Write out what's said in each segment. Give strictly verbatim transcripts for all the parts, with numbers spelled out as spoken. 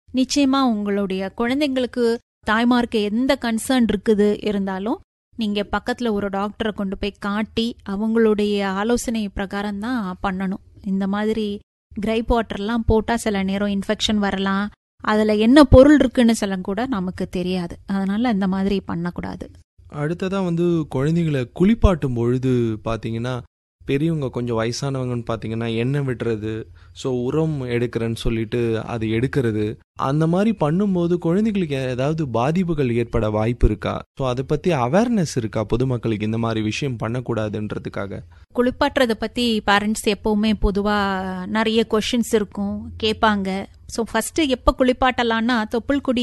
நிச்சயமா உங்களுடைய குழந்தைங்களுக்கு தாய்மார்க்கு எந்த கன்சர்ன் இருக்குது இருந்தாலும் நீங்க பக்கத்துல ஒரு டாக்டரை கொண்டு போய் காட்டி அவங்களுடைய ஆலோசனை பிரகாரம் தான் பண்ணணும். இந்த மாதிரி கிரைப் வாட்டர்லாம் போட்டா சில நேரம் இன்ஃபெக்ஷன் வரலாம், அதுல என்ன பொருள் இருக்குன்னு சொல்ல கூட நமக்கு தெரியாது. அதனால இந்த மாதிரி பண்ணக்கூடாது. அடுத்ததான் வந்து குழந்தைகளை குளிப்பாட்டும் பொழுது பார்த்தீங்கன்னா பெரியவங்க கொஞ்சம் வயசானவங்கன்னு பார்த்தீங்கன்னா எண்ணெய் விடுறது, ஸோ உரம் எடுக்கிறேன்னு சொல்லிட்டு அது எடுக்கிறது, அந்த மாதிரி பண்ணும்போது குழந்தைகளுக்கு ஏதாவது பாதிப்புகள் ஏற்பட வாய்ப்பு இருக்கா? ஸோ அதை பற்றி அவேர்னஸ் இருக்கா பொதுமக்களுக்கு இந்த மாதிரி விஷயம் பண்ணக்கூடாதுன்றதுக்காக? குளிப்பாட்டுறதை பற்றி பேரண்ட்ஸ் எப்பவுமே பொதுவாக நிறைய கொஷின்ஸ் இருக்கும், கேட்பாங்க. ஸோ ஃபர்ஸ்ட் எப்போ குளிப்பாட்டலான்னா தொப்புள் கொடி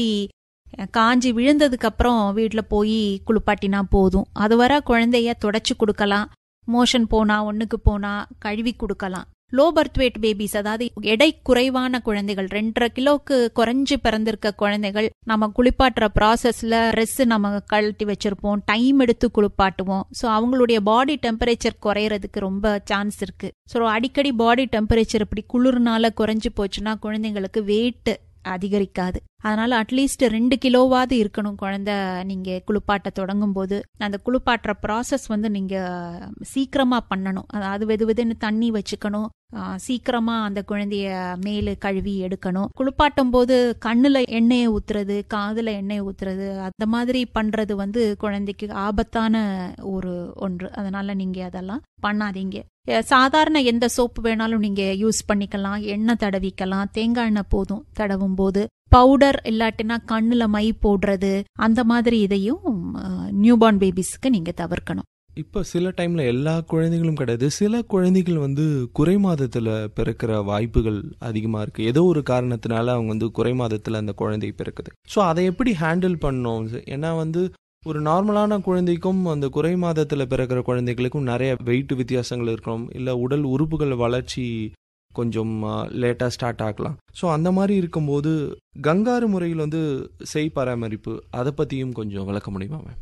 காஞ்சி விழுந்ததுக்கு அப்புறம் வீட்டில் போய் குளிப்பாட்டினா போதும். அது வர குழந்தைய தொடச்சி கொடுக்கலாம், மோஷன் போனா ஒண்ணுக்கு போனா கழுவி கொடுக்கலாம். லோ பர்த் வெயிட் பேபிஸ், அதாவது எடை குறைவான குழந்தைகள், ரெண்டரை கிலோக்கு குறைஞ்சு பிறந்திருக்க குழந்தைகள் நம்ம குளிப்பாட்டுற ப்ராசஸ்ல ட்ரெஸ் நம்ம கழட்டி வச்சிருப்போம், டைம் எடுத்து குளிப்பாட்டுவோம். ஸோ அவங்களுடைய பாடி டெம்பரேச்சர் குறையறதுக்கு ரொம்ப சான்ஸ் இருக்கு. ஸோ அடிக்கடி பாடி டெம்பரேச்சர் இப்படி குளிர்னால குறைஞ்சு போச்சுன்னா குழந்தைங்களுக்கு வெயிட் அதிகரிக்காது. அதனால அட்லீஸ்ட் ரெண்டு கிலோவாவது இருக்கணும் குழந்தை நீங்க குளிப்பாட்ட தொடங்கும் போது. அந்த குளிப்பாட்டுற ப்ராசஸ் வந்து நீங்க சீக்கிரமா பண்ணணும். அதாவது வெது வெதுன்னு தண்ணி வச்சுக்கணும், சீக்கிரமா அந்த குழந்தைய மேலு கழுவி எடுக்கணும். குளிப்பாட்டும் போது கண்ணுல எண்ணெயை ஊத்துறது, காதுல எண்ணெயை ஊத்துறது, அந்த மாதிரி பண்றது வந்து குழந்தைக்கு ஆபத்தான ஒரு ஒன்று. அதனால நீங்க அதெல்லாம் பண்ணாதீங்க. சாதாரண எந்த சோப்பு வேணாலும் நீங்க யூஸ் பண்ணிக்கலாம், எண்ணெய் தடவிக்கலாம், தேங்காய் எண்ணெய் போதும் தடவும் போது. பவுடர் இல்லாட்டினா கண்ணுல மை போடுறது, அந்த மாதிரி இதையும் நியூபார்ன் பேபிஸ்க்கு நீங்க தவிர்க்கணும். இப்போ சில டைம்ல எல்லா குழந்தைகளும் கிடையாது, சில குழந்தைகள் வந்து குறை மாதத்துல பிறக்கிற வாய்ப்புகள் அதிகமா இருக்கு. ஏதோ ஒரு காரணத்தினால அவங்க வந்து குறை மாதத்துல அந்த குழந்தை பிறக்குது. ஸோ அதை எப்படி ஹேண்டில் பண்ணணும்? ஏன்னா வந்து ஒரு நார்மலான குழந்தைக்கும் அந்த குறை மாதத்துல பிறக்கிற குழந்தைகளுக்கும் நிறைய வெயிட் வித்தியாசங்கள் இருக்கும், இல்லை உடல் உறுப்புகள் வளர்ச்சி கொஞ்சம் லேட்டாக ஸ்டார்ட் ஆகலாம். ஸோ அந்த மாதிரி இருக்கும்போது கங்காரு முறையில் வந்து செய் பராமரிப்பு, அதை பற்றியும் கொஞ்சம் விளக்க முடியுமா மேம்?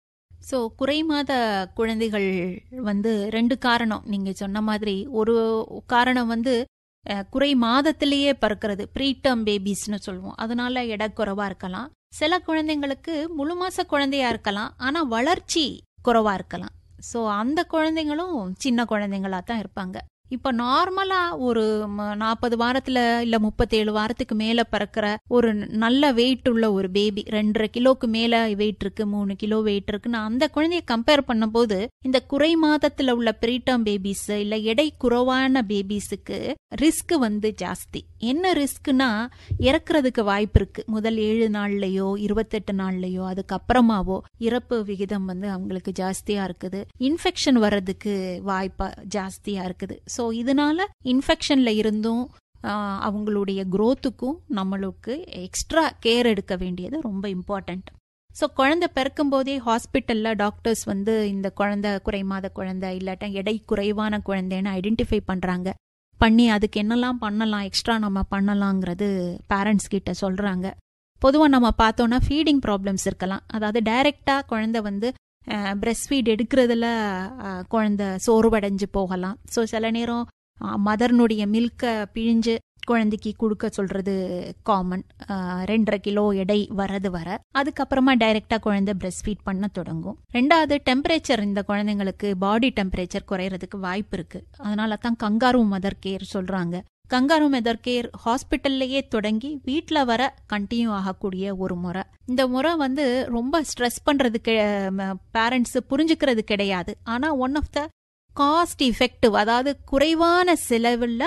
ஸோ குறைமாத குழந்தைகள் வந்து ரெண்டு காரணம் நீங்க சொன்ன மாதிரி. ஒரு காரணம் வந்து குறை மாதத்திலேயே பிறக்கிறது, ப்ரீடம் பேபிஸ்னு சொல்லுவோம், அதனால எடை குறைவா இருக்கலாம். சில குழந்தைங்களுக்கு முழு மாச குழந்தையா இருக்கலாம், ஆனா வளர்ச்சி குறைவா இருக்கலாம். ஸோ அந்த குழந்தைங்களும் சின்ன குழந்தைங்களா தான் இருப்பாங்க. இப்ப நார்மலா ஒரு நாற்பது வாரத்துல இல்ல முப்பத்தேழு வாரத்துக்கு மேல பிறக்கிற ஒரு நல்ல வெயிட் உள்ள ஒரு பேபி, ரெண்டரை கிலோக்கு மேல வெயிட் இருக்கு, மூணு கிலோ வெயிட் இருக்குன்னு அந்த குழந்தைய கம்பேர் பண்ணும் போது இந்த குறை மாதத்துல உள்ள ப்ரீடம் பேபிஸ் இல்ல எடை குறைவான பேபிஸுக்கு ரிஸ்க் வந்து ஜாஸ்தி. என்ன ரிஸ்க்னா இறக்குறதுக்கு வாய்ப்பு இருக்கு. முதல் ஏழு நாள்லயோ இருபத்தெட்டு நாள்லயோ அதுக்கப்புறமாவோ இறப்பு விகிதம் வந்து அவங்களுக்கு ஜாஸ்தியா இருக்குது. இன்ஃபெக்ஷன் வர்றதுக்கு வாய்ப்பு ஜாஸ்தியா இருக்குது. ஸோ இதனால இன்ஃபெக்ஷன்ல இருந்தும் அவங்களுடைய குரோத்துக்கும் நம்மளுக்கு எக்ஸ்ட்ரா கேர் எடுக்க வேண்டியது ரொம்ப இம்பார்ட்டன்ட். ஸோ குழந்தை பிறக்கும் போதே ஹாஸ்பிட்டல்ல டாக்டர்ஸ் வந்து இந்த குழந்தை குறைமாத குழந்தை இல்லாட்டா எடை குறைவான குழந்தைன்னு ஐடென்டிஃபை பண்றாங்க. பண்ணி அதுக்கு என்னெல்லாம் பண்ணலாம், எக்ஸ்ட்ரா நம்ம பண்ணலாங்கிறது பேரண்ட்ஸ் கிட்ட சொல்றாங்க. பொதுவாக நம்ம பார்த்தோம்னா ஃபீடிங் ப்ராப்ளம்ஸ் இருக்கலாம். அதாவது டைரக்டா குழந்தை வந்து பிரெஸ்ட் ஃபீட் எடுக்கிறதுல குழந்தை சோர்வடைஞ்சு போகலாம். ஸோ சில நேரம் மதர்னுடைய மில்கை பிழிஞ்சு குழந்தைக்கு கொடுக்க சொல்றது காமன். ரெண்டரை கிலோ எடை வரது வர அதுக்கப்புறமா டைரக்டா குழந்தை பிரெஸ்ட் ஃபீட் பண்ண தொடங்கும். ரெண்டாவது டெம்பரேச்சர், இந்த குழந்தைங்களுக்கு பாடி டெம்பரேச்சர் குறையறதுக்கு வாய்ப்பு இருக்கு. அதனால தான் கங்காரு மதர் கேர் சொல்றாங்க. கங்காரு மதர் கேர் ஹாஸ்பிட்டல்லையே தொடங்கி வீட்டில் வர கண்டினியூ ஆகக்கூடிய ஒரு முறை. இந்த முறை வந்து ரொம்ப ஸ்ட்ரெஸ் பண்றதுக்கு பேரண்ட்ஸ் புரிஞ்சுக்கிறது கிடையாது. ஆனா one of the cost effective, அதாவது குறைவான செலவில்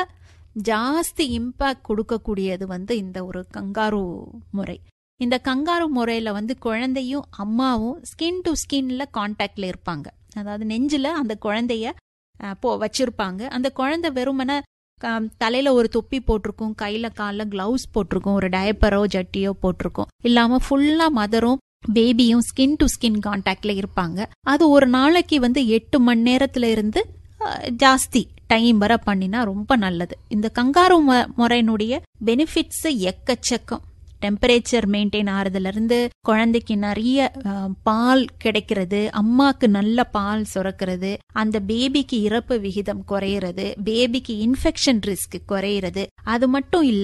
ஜாஸ்தி இம்பாக்ட் கொடுக்கக்கூடியது வந்து இந்த ஒரு கங்காரு முறை. இந்த கங்காரு முறையில வந்து குழந்தையும் அம்மாவும் ஸ்கின் டு ஸ்கின்ல கான்டாக்ட்ல இருப்பாங்க. அதாவது நெஞ்சில அந்த குழந்தைய போ வச்சிருப்பாங்க. அந்த குழந்தை வெறுமன தலையில ஒரு தொப்பி போட்டிருக்கும், கையில கால கிளவுஸ் போட்டிருக்கும், ஒரு டயப்பரோ ஜட்டியோ போட்டிருக்கும். இல்லாம ஃபுல்லா மதரும் பேபியும் ஸ்கின் டு ஸ்கின் கான்டாக்ட்ல இருப்பாங்க. அது ஒரு நாளைக்கு வந்து எட்டு மணி நேரத்துல இருந்து ஜாஸ்தி டைம் வர பண்ணினா ரொம்ப நல்லது. இந்த கங்காரு முறையினுடைய பெனிஃபிட்ஸ் எக்கச்சக்கம். டெம்பரேச்சர் மெயின்டைன் ஆறதுல இருந்து குழந்தைக்கு நிறைய பால் கிடைக்கிறது, அம்மாக்கு நல்ல பால் சுரக்கிறது, அந்த பேபிக்கு இறப்பு விகிதம் குறையிறது, பேபிக்கு இன்ஃபெக்ஷன் ரிஸ்க் குறையிறது. அது மட்டும் இல்ல,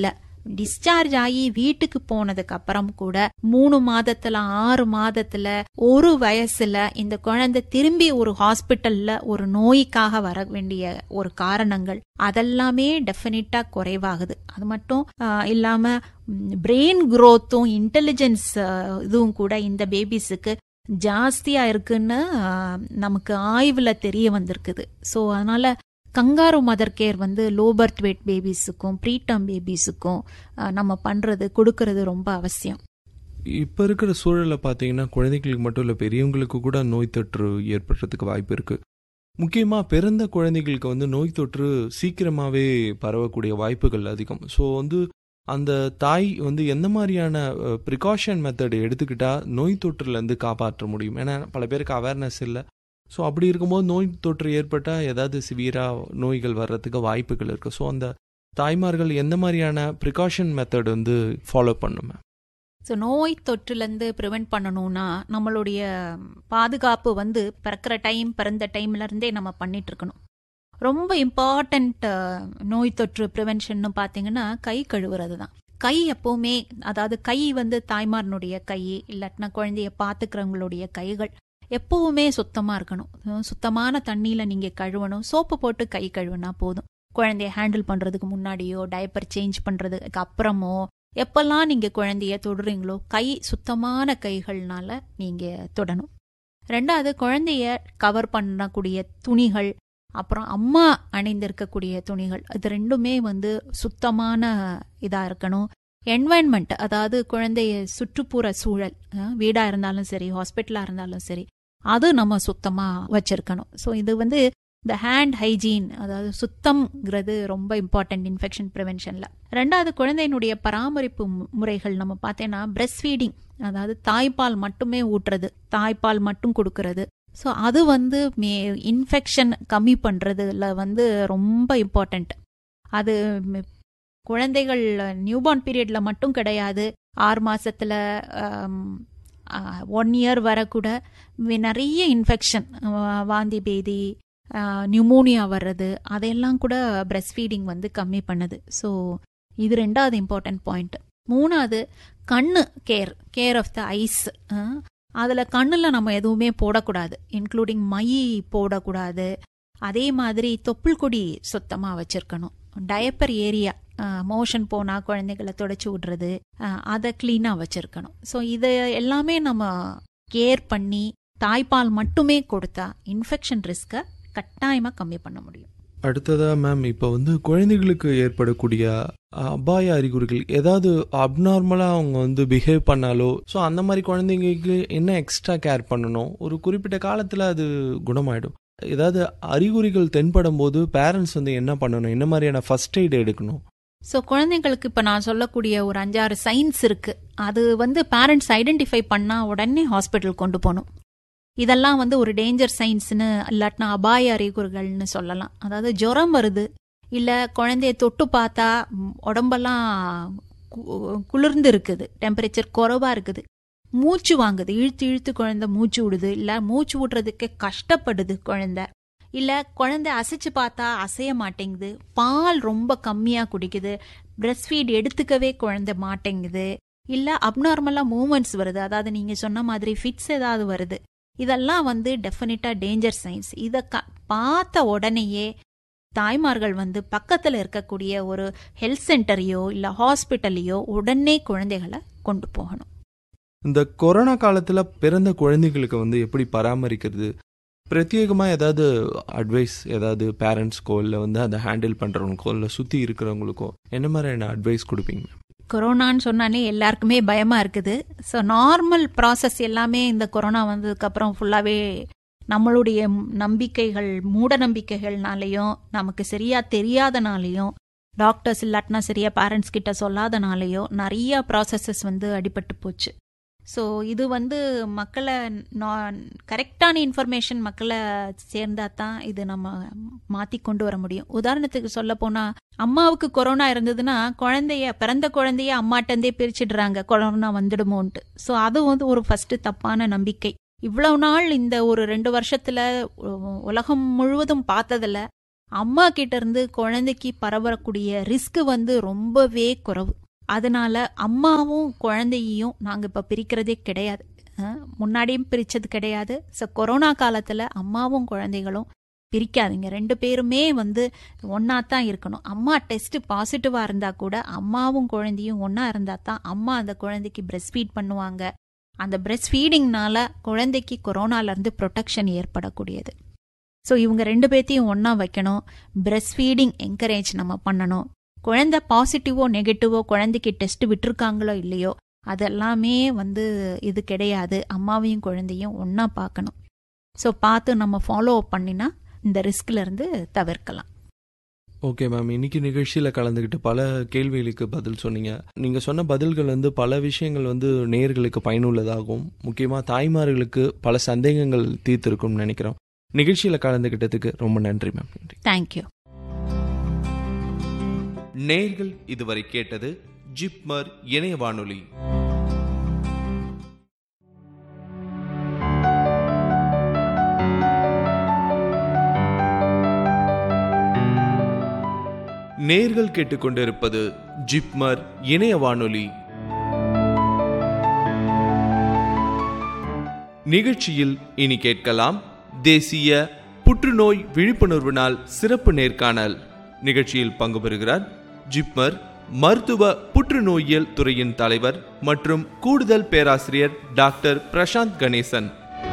டிஸ்சார்ஜ் ஆகி வீட்டுக்கு போனதுக்கு அப்புறம் கூட மூணு மாதத்துல ஆறு மாதத்துல ஒரு வயசுல இந்த குழந்தை திரும்பி ஒரு ஹாஸ்பிட்டல்ல ஒரு நோய்க்காக வர வேண்டிய ஒரு காரணங்கள் அதெல்லாமே டெஃபினட்டா குறைவாகுது. அது மட்டும் இல்லாம பிரெயின் குரோத்தும் இன்டெலிஜென்ஸ் இதுவும் கூட இந்த பேபிஸுக்கு ஜாஸ்தியா இருக்குன்னு நமக்கு ஆய்வுல தெரிய வந்திருக்குது. ஸோ அதனால கங்காரு மதர் கேர் வந்து லோ பர்த் வெயிட் பேபிஸுக்கும் ப்ரீடம் பேபிஸுக்கும் நம்ம பண்றது கொடுக்கறது ரொம்ப அவசியம். இப்போ இருக்கிற சூழலை பார்த்தீங்கன்னா குழந்தைகளுக்கு மட்டும் இல்லை, பெரியவங்களுக்கு கூட நோய் தொற்று ஏற்படுறதுக்கு வாய்ப்பு இருக்கு. முக்கியமாக பிறந்த குழந்தைகளுக்கு வந்து நோய் தொற்று சீக்கிரமாகவே பரவக்கூடிய வாய்ப்புகள் அதிகம். ஸோ வந்து அந்த தாய் வந்து எந்த மாதிரியான ப்ரிகாஷன் மெத்தட் எடுத்துக்கிட்டா நோய் தொற்றுலேருந்து காப்பாற்ற முடியும்? ஏன்னா பல பேருக்கு அவேர்னஸ் இல்லை. ஸோ அப்படி இருக்கும்போது நோய் தொற்று ஏற்பட்டால் ஏதாவது சிவியராக நோய்கள் வர்றதுக்கு வாய்ப்புகள் இருக்குது. ஸோ அந்த தாய்மார்கள் எந்த மாதிரியான ப்ரிகாஷன் மெத்தட் வந்து ஃபாலோ பண்ணுமே? ஸோ நோய் தொற்றுலேருந்து ப்ரிவெண்ட் பண்ணணும்னா நம்மளுடைய பாதுகாப்பு வந்து பிறக்கிற டைம் பிறந்த டைம்லேருந்தே நம்ம பண்ணிட்டு இருக்கணும். ரொம்ப இம்பார்ட்டண்ட் நோய் தொற்று ப்ரிவென்ஷன் பார்த்தீங்கன்னா கை கழுவுறது தான். கை எப்பவுமே, அதாவது கை வந்து தாய்மாரனுடைய கை இல்லாட்டினா குழந்தைய பார்த்துக்கிறவங்களுடைய கைகள் எப்பவுமே சுத்தமா இருக்கணும். சுத்தமான தண்ணியில நீங்க கழுவணும். சோப்பு போட்டு கை கழுவுனா போதும். குழந்தைய ஹேண்டில் பண்றதுக்கு முன்னாடியோ டைப்பர் சேஞ்ச் பண்றதுக்கு அப்புறமோ எப்பெல்லாம் நீங்க குழந்தைய தொடுறீங்களோ கை சுத்தமான கைகள்னால நீங்க தொடணும். ரெண்டாவது, குழந்தைய கவர் பண்ணக்கூடிய துணிகள், அப்புறம் அம்மா அணிந்திருக்கக்கூடிய துணிகள், இது ரெண்டுமே வந்து சுத்தமான இதா இருக்கணும். என்வாயன்மெண்ட், அதாவது குழந்தைய சுற்றுப்புற சூழல், வீடா இருந்தாலும் சரி ஹாஸ்பிட்டலா இருந்தாலும் சரி, அது நம்ம சுத்தமா வச்சிருக்கணும். ஸோ இது வந்து இந்த ஹேண்ட் ஹைஜீன், அதாவது சுத்தம்ங்கிறது ரொம்ப இம்பார்ட்டன்ட் இன்ஃபெக்ஷன் ப்ரிவென்ஷன்ல. ரெண்டாவது, குழந்தையினுடைய பராமரிப்பு முறைகள் நம்ம பார்த்தேன்னா பிரெஸ்ட் ஃபீடிங், அதாவது தாய்ப்பால் மட்டுமே ஊட்டுறது, தாய்ப்பால் மட்டும் கொடுக்கறது. ஸோ அது வந்து மே இன்ஃபெக்ஷன் கம்மி பண்றதுல வந்து ரொம்ப இம்பார்ட்டன்ட். அது குழந்தைகள் நியூபார்ன் பீரியட்ல மட்டும் கிடையாது, ஆறு மாசத்துல ஒன் இயர் வர கூட நிறைய இன்ஃபெக்ஷன், வாந்தி பேதி, நியூமோனியா வர்றது, அதையெல்லாம் கூட பிரெஸ்ட் ஃபீடிங் வந்து கம்மி பண்ணுது. ஸோ இது ரெண்டாவது இம்பார்ட்டன்ட் பாயிண்ட். மூணாவது, கண்ணு care, care of the ice. அதில் கண்ணில் நம்ம எதுவுமே போடக்கூடாது, இன்க்ளூடிங் மை போடக்கூடாது. அதே மாதிரி தொப்புள் கொடி சுத்தமாக வச்சிருக்கணும். டயப்பர் ஏரியா, மோஷன் போனால் குழந்தைகளை தொடச்சி விடுறது, அதை கிளீனாக வச்சிருக்கணும். ஸோ இதை எல்லாமே நம்ம கேர் பண்ணி தாய்ப்பால் மட்டுமே கொடுத்தா இன்ஃபெக்ஷன் ரிஸ்கை கட்டாயமாக கம்மி பண்ண முடியும். அடுத்ததா மேம், இப்போ வந்து குழந்தைகளுக்கு ஏற்படக்கூடிய அபாய அறிகுறிகள், ஏதாவது அப்நார்மலாக அவங்க வந்து பிஹேவ் பண்ணாலோ, ஸோ அந்த மாதிரி குழந்தைங்களுக்கு என்ன எக்ஸ்ட்ரா கேர் பண்ணணும்? ஒரு குறிப்பிட்ட காலத்தில் அது குணமாயிடும். ஏதாவது அறிகுறிகள் தென்படும் போது பேரண்ட்ஸ் வந்து என்ன பண்ணணும்? என்ன மாதிரியான ஃபர்ஸ்ட் எய்ட் எடுக்கணும்? ஸோ குழந்தைங்களுக்கு இப்போ நான் சொல்லக்கூடிய ஒரு அஞ்சாறு சைன்ஸ் இருக்கு. அது வந்து பேரண்ட்ஸ் ஐடென்டிஃபை பண்ணா உடனே ஹாஸ்பிட்டல் கொண்டு போகணும். இதெல்லாம் வந்து ஒரு டேஞ்சர் சைன்ஸ்னு இல்லாட்டினா அபாய அறிகுறிகள்னு சொல்லலாம். அதாவது ஜுரம் வருது, இல்லை குழந்தைய தொட்டு பார்த்தா உடம்பெல்லாம் குளிர்ந்து இருக்குது, டெம்பரேச்சர் குறைவா இருக்குது, மூச்சு வாங்குது, இழுத்து இழுத்து குழந்தை மூச்சு விடுது, இல்லை மூச்சு விடுறதுக்கு கஷ்டப்படுது குழந்தை, இல்லை குழந்தை அசைச்சு பார்த்தா அசைய மாட்டேங்குது, பால் ரொம்ப கம்மியாக குடிக்குது, பிரெஸ்ட் ஃபீட் எடுத்துக்கவே குழந்தை மாட்டேங்குது, இல்லை அப்நார்மலாக மூமெண்ட்ஸ் வருது, அதாவது நீங்கள் சொன்ன மாதிரி ஃபிட்ஸ் ஏதாவது வருது, இதெல்லாம் வந்து டெஃபினட்டா டேஞ்சர் சைன்ஸ். இதை பார்த்த உடனேயே தாய்மார்கள் வந்து பக்கத்தில் இருக்கக்கூடிய ஒரு ஹெல்த் சென்டரையோ இல்லை ஹாஸ்பிட்டலையோ உடனே குழந்தைகளை கொண்டு போகணும். இந்த கொரோனா காலத்தில் பிறந்த குழந்தைகளுக்கு வந்து எப்படி பராமரிக்கிறது? பிரத்யேகமாக ஏதாவது அட்வைஸ், ஏதாவது பேரண்ட்ஸ்க்கோ இல்லை வந்து அதை ஹேண்டில் பண்ணுறவங்களுக்கோ இல்லை சுற்றி இருக்கிறவங்களுக்கோ என்ன மாதிரியான அட்வைஸ் கொடுப்பீங்க? கொரோனான்னு சொன்னாலே எல்லாருக்குமே பயமா இருக்குது. ஸோ நார்மல் ப்ராசஸ் எல்லாமே இந்த கொரோனா வந்ததுக்கப்புறம் ஃபுல்லாகவே நம்மளுடைய நம்பிக்கைகள், மூட நம்பிக்கைகள்னாலையும், நமக்கு சரியா தெரியாதனாலையும், டாக்டர்ஸ் இல்லாட்டினா சரியா பேரண்ட்ஸ் கிட்ட சொல்லாதனாலையோ நிறைய ப்ராசஸஸ் வந்து அடிபட்டு போச்சு. ஸோ இது வந்து மக்களை கரெக்டான இன்ஃபர்மேஷன் மக்களை சேர்ந்தா தான் இது நம்ம மாற்றி கொண்டு வர முடியும். உதாரணத்துக்கு சொல்ல போனால், அம்மாவுக்கு கொரோனா இருந்ததுன்னா குழந்தைய பிறந்த குழந்தைய அம்மாட்டந்தே பிரிச்சிடுறாங்க, கொரோனா வந்துடுமோன்ட்டு. ஸோ அது வந்து ஒரு ஃபர்ஸ்ட் தப்பான நம்பிக்கை. இவ்வளவு நாள் இந்த ஒரு ரெண்டு வருஷத்துல உலகம் முழுவதும் பார்த்ததுல அம்மா கிட்ட இருந்து குழந்தைக்கு பரவக்கூடிய ரிஸ்க் வந்து ரொம்பவே குறைவு. அதனால அம்மாவும் குழந்தையையும் நாங்கள் இப்போ பிரிக்கிறதே கிடையாது. முன்னாடியும் பிரித்தது கிடையாது. ஸோ கொரோனா காலத்தில் அம்மாவும் குழந்தைகளும் பிரிக்காதீங்க. ரெண்டு பேருமே வந்து ஒன்றா தான் இருக்கணும். அம்மா டெஸ்ட் பாசிட்டிவாக இருந்தால் கூட அம்மாவும் குழந்தையும் ஒன்றா இருந்தால் தான் அம்மா அந்த குழந்தைக்கு பிரெஸ்ட் ஃபீட் பண்ணுவாங்க. அந்த பிரெஸ்ட் ஃபீடிங்னால குழந்தைக்கு கொரோனாலேருந்து ப்ரொடெக்ஷன் ஏற்படக்கூடியது. ஸோ இவங்க ரெண்டு பேர்த்தையும் ஒன்றா வைக்கணும். பிரெஸ்ட் ஃபீடிங் என்கரேஜ் நம்ம பண்ணணும். குழந்தை பாசிட்டிவோ நெகட்டிவோ குழந்தைக்கு டெஸ்ட் விட்டுருக்காங்களோ இல்லையோ அதெல்லாமே வந்து இது கிடையாது. அம்மாவையும் குழந்தையும் ஒன்றா பார்க்கணும். ஸோ பார்த்து நம்ம ஃபாலோ அப் பண்ணினா இந்த ரிஸ்க்லேருந்து தவிர்க்கலாம். ஓகே மேம், இன்னைக்கு நிகழ்ச்சியில் கலந்துக்கிட்டு பல கேள்விகளுக்கு பதில் சொன்னீங்க. நீங்கள் சொன்ன பதில்கள் வந்து பல விஷயங்கள் வந்து நேயர்களுக்கு பயனுள்ளதாகவும் முக்கியமாக தாய்மார்களுக்கு பல சந்தேகங்கள் தீர்த்திருக்கும்னு நினைக்கிறோம். நிகழ்ச்சியில் கலந்துக்கிட்டதுக்கு ரொம்ப நன்றி மேம். நன்றி. தேங்க்யூ. நேயர்கள் இதுவரை கேட்டது ஜிப்மர் இணைய வானொலி. நேர்கள் கேட்டுக்கொண்டிருப்பது ஜிப்மர் இணைய வானொலி. நிகழ்ச்சியில் இனி கேட்கலாம் தேசிய புற்றுநோய் விழிப்புணர்வு நாள் சிறப்பு நேர்காணல். நிகழ்ச்சியில் பங்கு பெறுகிறார் ஜிப்மர் மருத்துவ புற்றுநோயியல் துறையின் தலைவர் மற்றும் கூடுதல் பேராசிரியர் டாக்டர் பிரசாந்த் கணேசன்.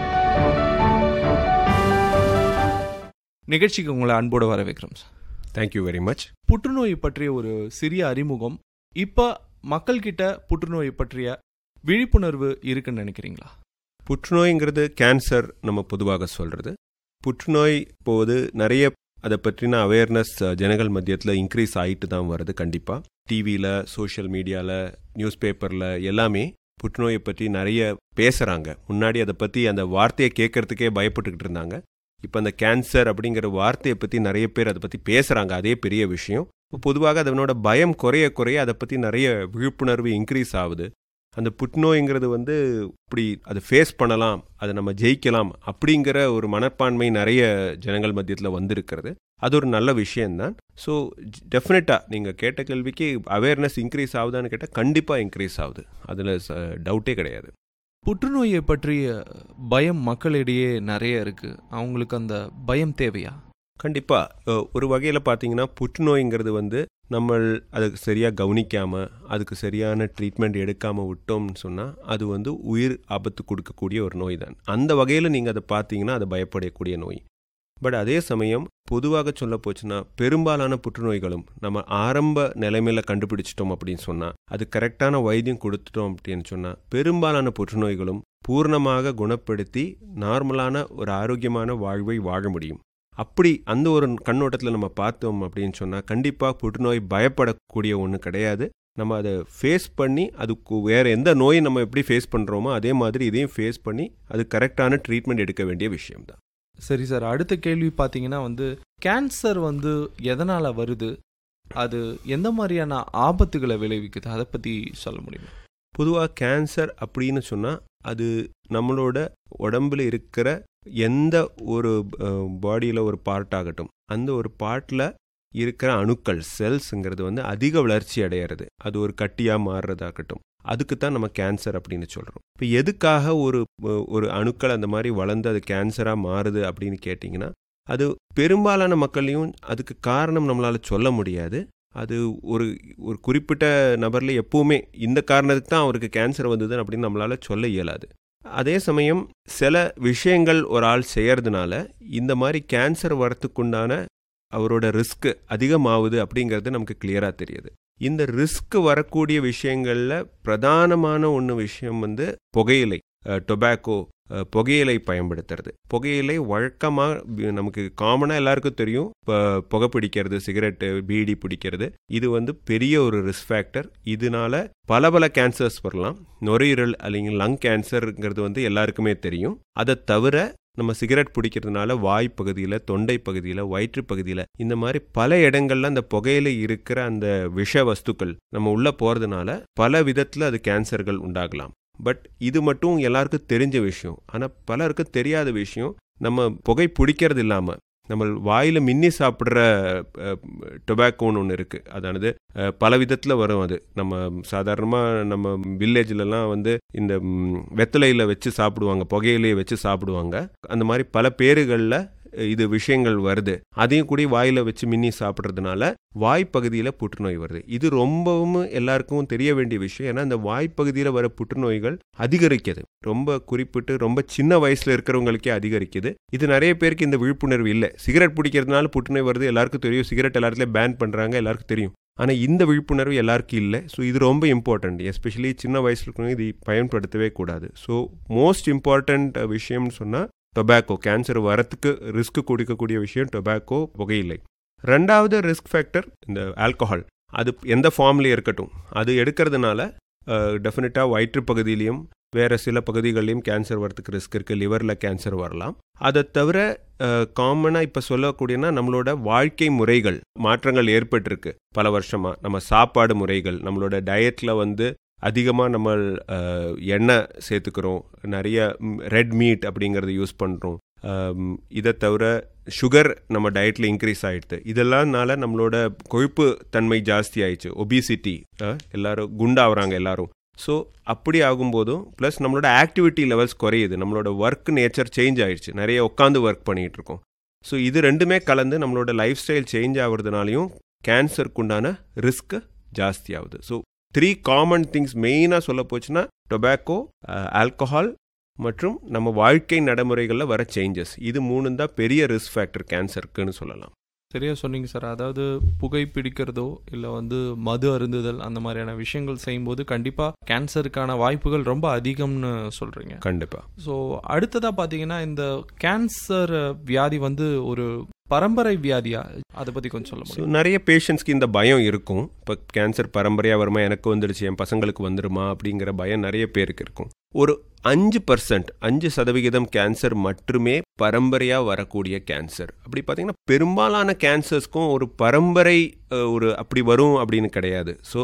நிகழ்ச்சிக்கு உங்களை அன்போடு வரவேற்கிறோம் சார். Thank you very much. புற்றுநோய் பற்றிய ஒரு சிறிய அறிமுகம். இப்போ மக்கள்கிட்ட புற்றுநோய் பற்றிய விழிப்புணர்வு இருக்குன்னு நினைக்கிறீங்களா? புற்றுநோய்ங்கிறது கேன்சர் நம்ம பொதுவாக சொல்கிறது. புற்றுநோய் போது நிறைய அதை பற்றின அவேர்னஸ் ஜனங்கள் மத்தியத்தில் இன்க்ரீஸ் ஆகிட்டு தான் வருது. கண்டிப்பாக டிவியில், சோஷியல் மீடியாவில், நியூஸ் பேப்பரில் எல்லாமே புற்றுநோயை பற்றி நிறைய பேசுகிறாங்க. முன்னாடி அதை பற்றி அந்த வார்த்தையை கேட்கறதுக்கே பயப்பட்டுக்கிட்டு இருந்தாங்க. இப்போ அந்த கேன்சர் அப்படிங்கிற வார்த்தையை பற்றி நிறைய பேர் அதை பற்றி பேசுகிறாங்க. அதே பெரிய விஷயம். பொதுவாக அதனோட பயம் குறைய குறைய அதை பற்றி நிறைய விழிப்புணர்வு இன்க்ரீஸ் ஆகுது. அந்த புற்றுநோய்ங்கிறது வந்து இப்படி அதை ஃபேஸ் பண்ணலாம், அதை நம்ம ஜெயிக்கலாம் அப்படிங்கிற ஒரு மனப்பான்மை நிறைய ஜனங்கள் மத்தியத்தில் வந்திருக்கிறது. அது ஒரு நல்ல விஷயம்தான். ஸோ டெஃபினட்டாக நீங்கள் கேட்ட கேள்விக்கு அவேர்னஸ் இன்க்ரீஸ் ஆகுதான்னு கேட்டால் கண்டிப்பாக இன்க்ரீஸ் ஆகுது. அதில் டவுட்டே கிடையாது. புற்றுநோயை பற்றிய பயம் மக்களிடையே நிறைய இருக்குது. அவங்களுக்கு அந்த பயம் தேவையா? கண்டிப்பாக. ஒரு வகையில் பார்த்தீங்கன்னா புற்றுநோய்ங்கிறது வந்து நம்ம அதுக்கு சரியாக கவனிக்காமல் அதுக்கு சரியான ட்ரீட்மெண்ட் எடுக்காமல் விட்டோம்னு சொன்னால் அது வந்து உயிர் ஆபத்து கொடுக்கக்கூடிய ஒரு நோய் தான். அந்த வகையில் நீங்கள் அதை பார்த்தீங்கன்னா அது பயப்படக்கூடிய நோய். பட் அதே சமயம் பொதுவாக சொல்ல போச்சுன்னா பெரும்பாலான புற்றுநோய்களும் நம்ம ஆரம்ப நிலைமையில் கண்டுபிடிச்சிட்டோம் அப்படின்னு சொன்னால், அது கரெக்டான வைத்தியம் கொடுத்துட்டோம் அப்படின்னு சொன்னால் பெரும்பாலான புற்றுநோய்களும் பூர்ணமாக குணப்படுத்தி நார்மலான ஒரு ஆரோக்கியமான வாழ்வை வாழ முடியும். அப்படி அந்த ஒரு கண்ணோட்டத்தில் நம்ம பார்த்தோம் அப்படின்னு சொன்னால் கண்டிப்பாக புற்றுநோய் பயப்படக்கூடிய ஒன்று கிடையாது. நம்ம அதை ஃபேஸ் பண்ணி அதுக்கு வேறு எந்த நோயை நம்ம எப்படி ஃபேஸ் பண்ணுறோமோ அதே மாதிரி இதையும் ஃபேஸ் பண்ணி அது கரெக்டான ட்ரீட்மெண்ட் எடுக்க வேண்டிய விஷயம்தான். சரி சார், அடுத்த கேள்வி பார்த்தீங்கன்னா வந்து கேன்சர் வந்து எதனால் வருது, அது எந்த மாதிரியான ஆபத்துகளை விளைவிக்குது, அதை பற்றி சொல்ல முடியுமா? பொதுவாக கேன்சர் அப்படின்னு சொன்னால் அது நம்மளோட உடம்புல இருக்கிற எந்த ஒரு பாடியில் ஒரு பார்ட் ஆகட்டும், அந்த ஒரு பார்ட்டில் இருக்கிற அணுக்கள் செல்ஸுங்கிறது வந்து அதிக வளர்ச்சி அடையிறது, அது ஒரு கட்டியாக மாறுறதாகட்டும், அதுக்கு தான் நம்ம கேன்சர் அப்படின்னு சொல்கிறோம். இப்போ எதுக்காக ஒரு ஒரு அணுக்கள் அந்த மாதிரி வளர்ந்து அது கேன்சராக மாறுது அப்படின்னு கேட்டிங்கன்னா, அது பெரும்பாலான மக்களையும் அதுக்கு காரணம் நம்மளால் சொல்ல முடியாது. அது ஒரு ஒரு குறிப்பிட்ட நபரில் எப்போவுமே இந்த காரணத்துக்கு தான் அவருக்கு கேன்சர் வந்தது அப்படின்னு நம்மளால் சொல்ல இயலாது. அதே சமயம் சில விஷயங்கள் ஒரு ஆள் செய்கிறதுனால இந்த மாதிரி கேன்சர் வரத்துக்குண்டான அவரோட ரிஸ்க் அதிகமாகுது அப்படிங்கிறது நமக்கு கிளியராக தெரியுது. இந்த ரிஸ்க் வரக்கூடிய விஷயங்களில் பிரதானமான ஒன்று விஷயம் வந்து புகையிலை, டொபாக்கோ, புகையிலை பயன்படுத்துறது. புகையிலை வழக்கமாக நமக்கு காமனாக எல்லாருக்கும் தெரியும். இப்போ புகை பிடிக்கிறது, சிகரெட்டு, பீடி பிடிக்கிறது, இது வந்து பெரிய ஒரு ரிஸ்க் ஃபேக்டர். இதனால பல பல கேன்சர்ஸ் வரலாம். நுரையீரல் அல்லது லங் கேன்சருங்கிறது வந்து எல்லாருக்குமே தெரியும். அதை தவிர நம்ம சிகரெட் பிடிக்கிறதுனால வாய் பகுதியில், தொண்டை பகுதியில், வயிற்று பகுதியில், இந்த மாதிரி பல இடங்கள்ல அந்த புகையில இருக்கிற அந்த விஷ வஸ்துக்கள் நம்ம உள்ளே போகிறதுனால பல விதத்தில் அது கேன்சர்கள் உண்டாகலாம். பட் இது மட்டும் எல்லாருக்கும் தெரிஞ்ச விஷயம். ஆனால் பலருக்கு தெரியாத விஷயம், நம்ம புகை பிடிக்கிறது இல்லாமல் நம்ம வாயில் மின்னி சாப்பிட்ற டொபாக்கோன்னு ஒன்று இருக்குது. அதானது பல விதத்தில் வரும். அது நம்ம சாதாரணமாக நம்ம வில்லேஜ்லலாம் வந்து இந்த வெத்தலையில் வச்சு சாப்பிடுவாங்க, புகையிலையை வச்சு சாப்பிடுவாங்க. அந்த மாதிரி பல பேருகளில் இது விஷயங்கள் வருது. அதையும் கூட வாயில் வச்சு மின்னி சாப்பிட்றதுனால வாய்ப்பகுதியில் புற்றுநோய் வருது. இது ரொம்பவும் எல்லாருக்கும் தெரிய வேண்டிய விஷயம். ஏன்னா இந்த வாய்ப்பகுதியில் வர புற்றுநோய்கள் அதிகரிக்குது. ரொம்ப குறிப்பிட்டு ரொம்ப சின்ன வயசில் இருக்கிறவங்களுக்கே அதிகரிக்குது. இது நிறைய பேருக்கு இந்த விழிப்புணர்வு இல்லை. சிகரெட் பிடிக்கிறதுனால புற்றுநோய் வருது எல்லாருக்கும் தெரியும். சிகரெட் எல்லாத்துலேயும் பேன் பண்ணுறாங்க, எல்லாருக்கும் தெரியும். ஆனால் இந்த விழிப்புணர்வு எல்லாருக்கும் இல்லை. ஸோ இது ரொம்ப இம்பார்ட்டண்ட். எஸ்பெஷலி சின்ன வயசில் இருக்கிறவங்க இது பயன்படுத்தவே கூடாது. ஸோ மோஸ்ட் இம்பார்ட்டண்ட் விஷயம்னு சொன்னால் டொபாக்கோ, கேன்சர் வரத்துக்கு ரிஸ்க் கொடுக்கக்கூடிய விஷயம் டொபாக்கோ, புகையிலை. ரெண்டாவது ரிஸ்க் ஃபேக்டர் இந்த ஆல்கஹால். அது எந்த ஃபார்ம்லேயே இருக்கட்டும், அது எடுக்கிறதுனால டெஃபினட்டாக வயிற்று பகுதியிலையும் வேறு சில பகுதிகளிலையும் கேன்சர் வரத்துக்கு ரிஸ்க் இருக்குது. லிவரில் கேன்சர் வரலாம். அதை தவிர காமனாக இப்போ சொல்லக்கூடியனா நம்மளோட வாழ்க்கை முறைகள் மாற்றங்கள் ஏற்பட்டிருக்கு பல வருஷமாக. நம்ம சாப்பாடு முறைகள், நம்மளோட டயட்டில் வந்து அதிகமாக நம்ம எண்ணெய் சேர்த்துக்கிறோம், நிறைய ரெட் மீட் அப்படிங்கிறத யூஸ் பண்ணுறோம். இதை தவிர சுகர் நம்ம டயட்டில் இன்க்ரீஸ் ஆகிடுது. இதெல்லாம்னால நம்மளோட கொழுப்பு தன்மை ஜாஸ்தி ஆயிடுச்சு, ஒபிசிட்டி, எல்லாரும் குண்டாகிறாங்க எல்லாரும். ஸோ அப்படி ஆகும்போதும் ப்ளஸ் நம்மளோட ஆக்டிவிட்டி லெவல்ஸ் குறையுது. நம்மளோட ஒர்க் நேச்சர் சேஞ்ச் ஆகிடுச்சு, நிறைய உட்காந்து ஒர்க் பண்ணிகிட்டு இருக்கோம். ஸோ இது ரெண்டுமே கலந்து நம்மளோட லைஃப் ஸ்டைல் சேஞ்ச் ஆகுறதுனாலையும் கேன்சருக்குண்டான ரிஸ்க் ஜாஸ்தி ஆகுது. ஸோ த்ரீ காமன் திங்ஸ் மெயினாக சொல்ல போச்சுன்னா டொபாக்கோ, ஆல்கஹால் மற்றும் நம்ம வாழ்க்கை நடைமுறைகளில் வர சேஞ்சஸ். இது மூணு தான் பெரிய ரிஸ்க் ஃபேக்டர் கேன்சருக்குன்னு சொல்லலாம். சரியாக சொன்னீங்க சார். அதாவது புகை பிடிக்கிறதோ இல்லை வந்து மது அருந்துதல் அந்த மாதிரியான விஷயங்கள் செய்யும்போது கண்டிப்பாக கேன்சருக்கான வாய்ப்புகள் ரொம்ப அதிகம்னு சொல்கிறீங்க. கண்டிப்பாக. ஸோ அடுத்ததாக பார்த்தீங்கன்னா இந்த கேன்சர் வியாதி வந்து ஒரு பரம்பரை வியாதியா, அதை பற்றி கொஞ்சம் சொல்ல முடியும்? நிறைய பேஷண்ட்ஸ்க்கு இந்த பயம் இருக்கும். இப்போ கேன்சர் பரம்பரையாக வருமா, எனக்கு வந்துடுச்சு, என் பசங்களுக்கு வந்துடுமா அப்படிங்கிற பயம் நிறைய பேருக்கு இருக்கும். ஒரு அஞ்சு பர்சன்ட் அஞ்சு சதவிகிதம் கேன்சர் மட்டுமே பரம்பரையாக வரக்கூடிய கேன்சர். அப்படி பார்த்தீங்கன்னா பெரும்பாலான கேன்சர்ஸ்க்கும் ஒரு பரம்பரை ஒரு அப்படி வரும் அப்படின்னு கிடையாது. ஸோ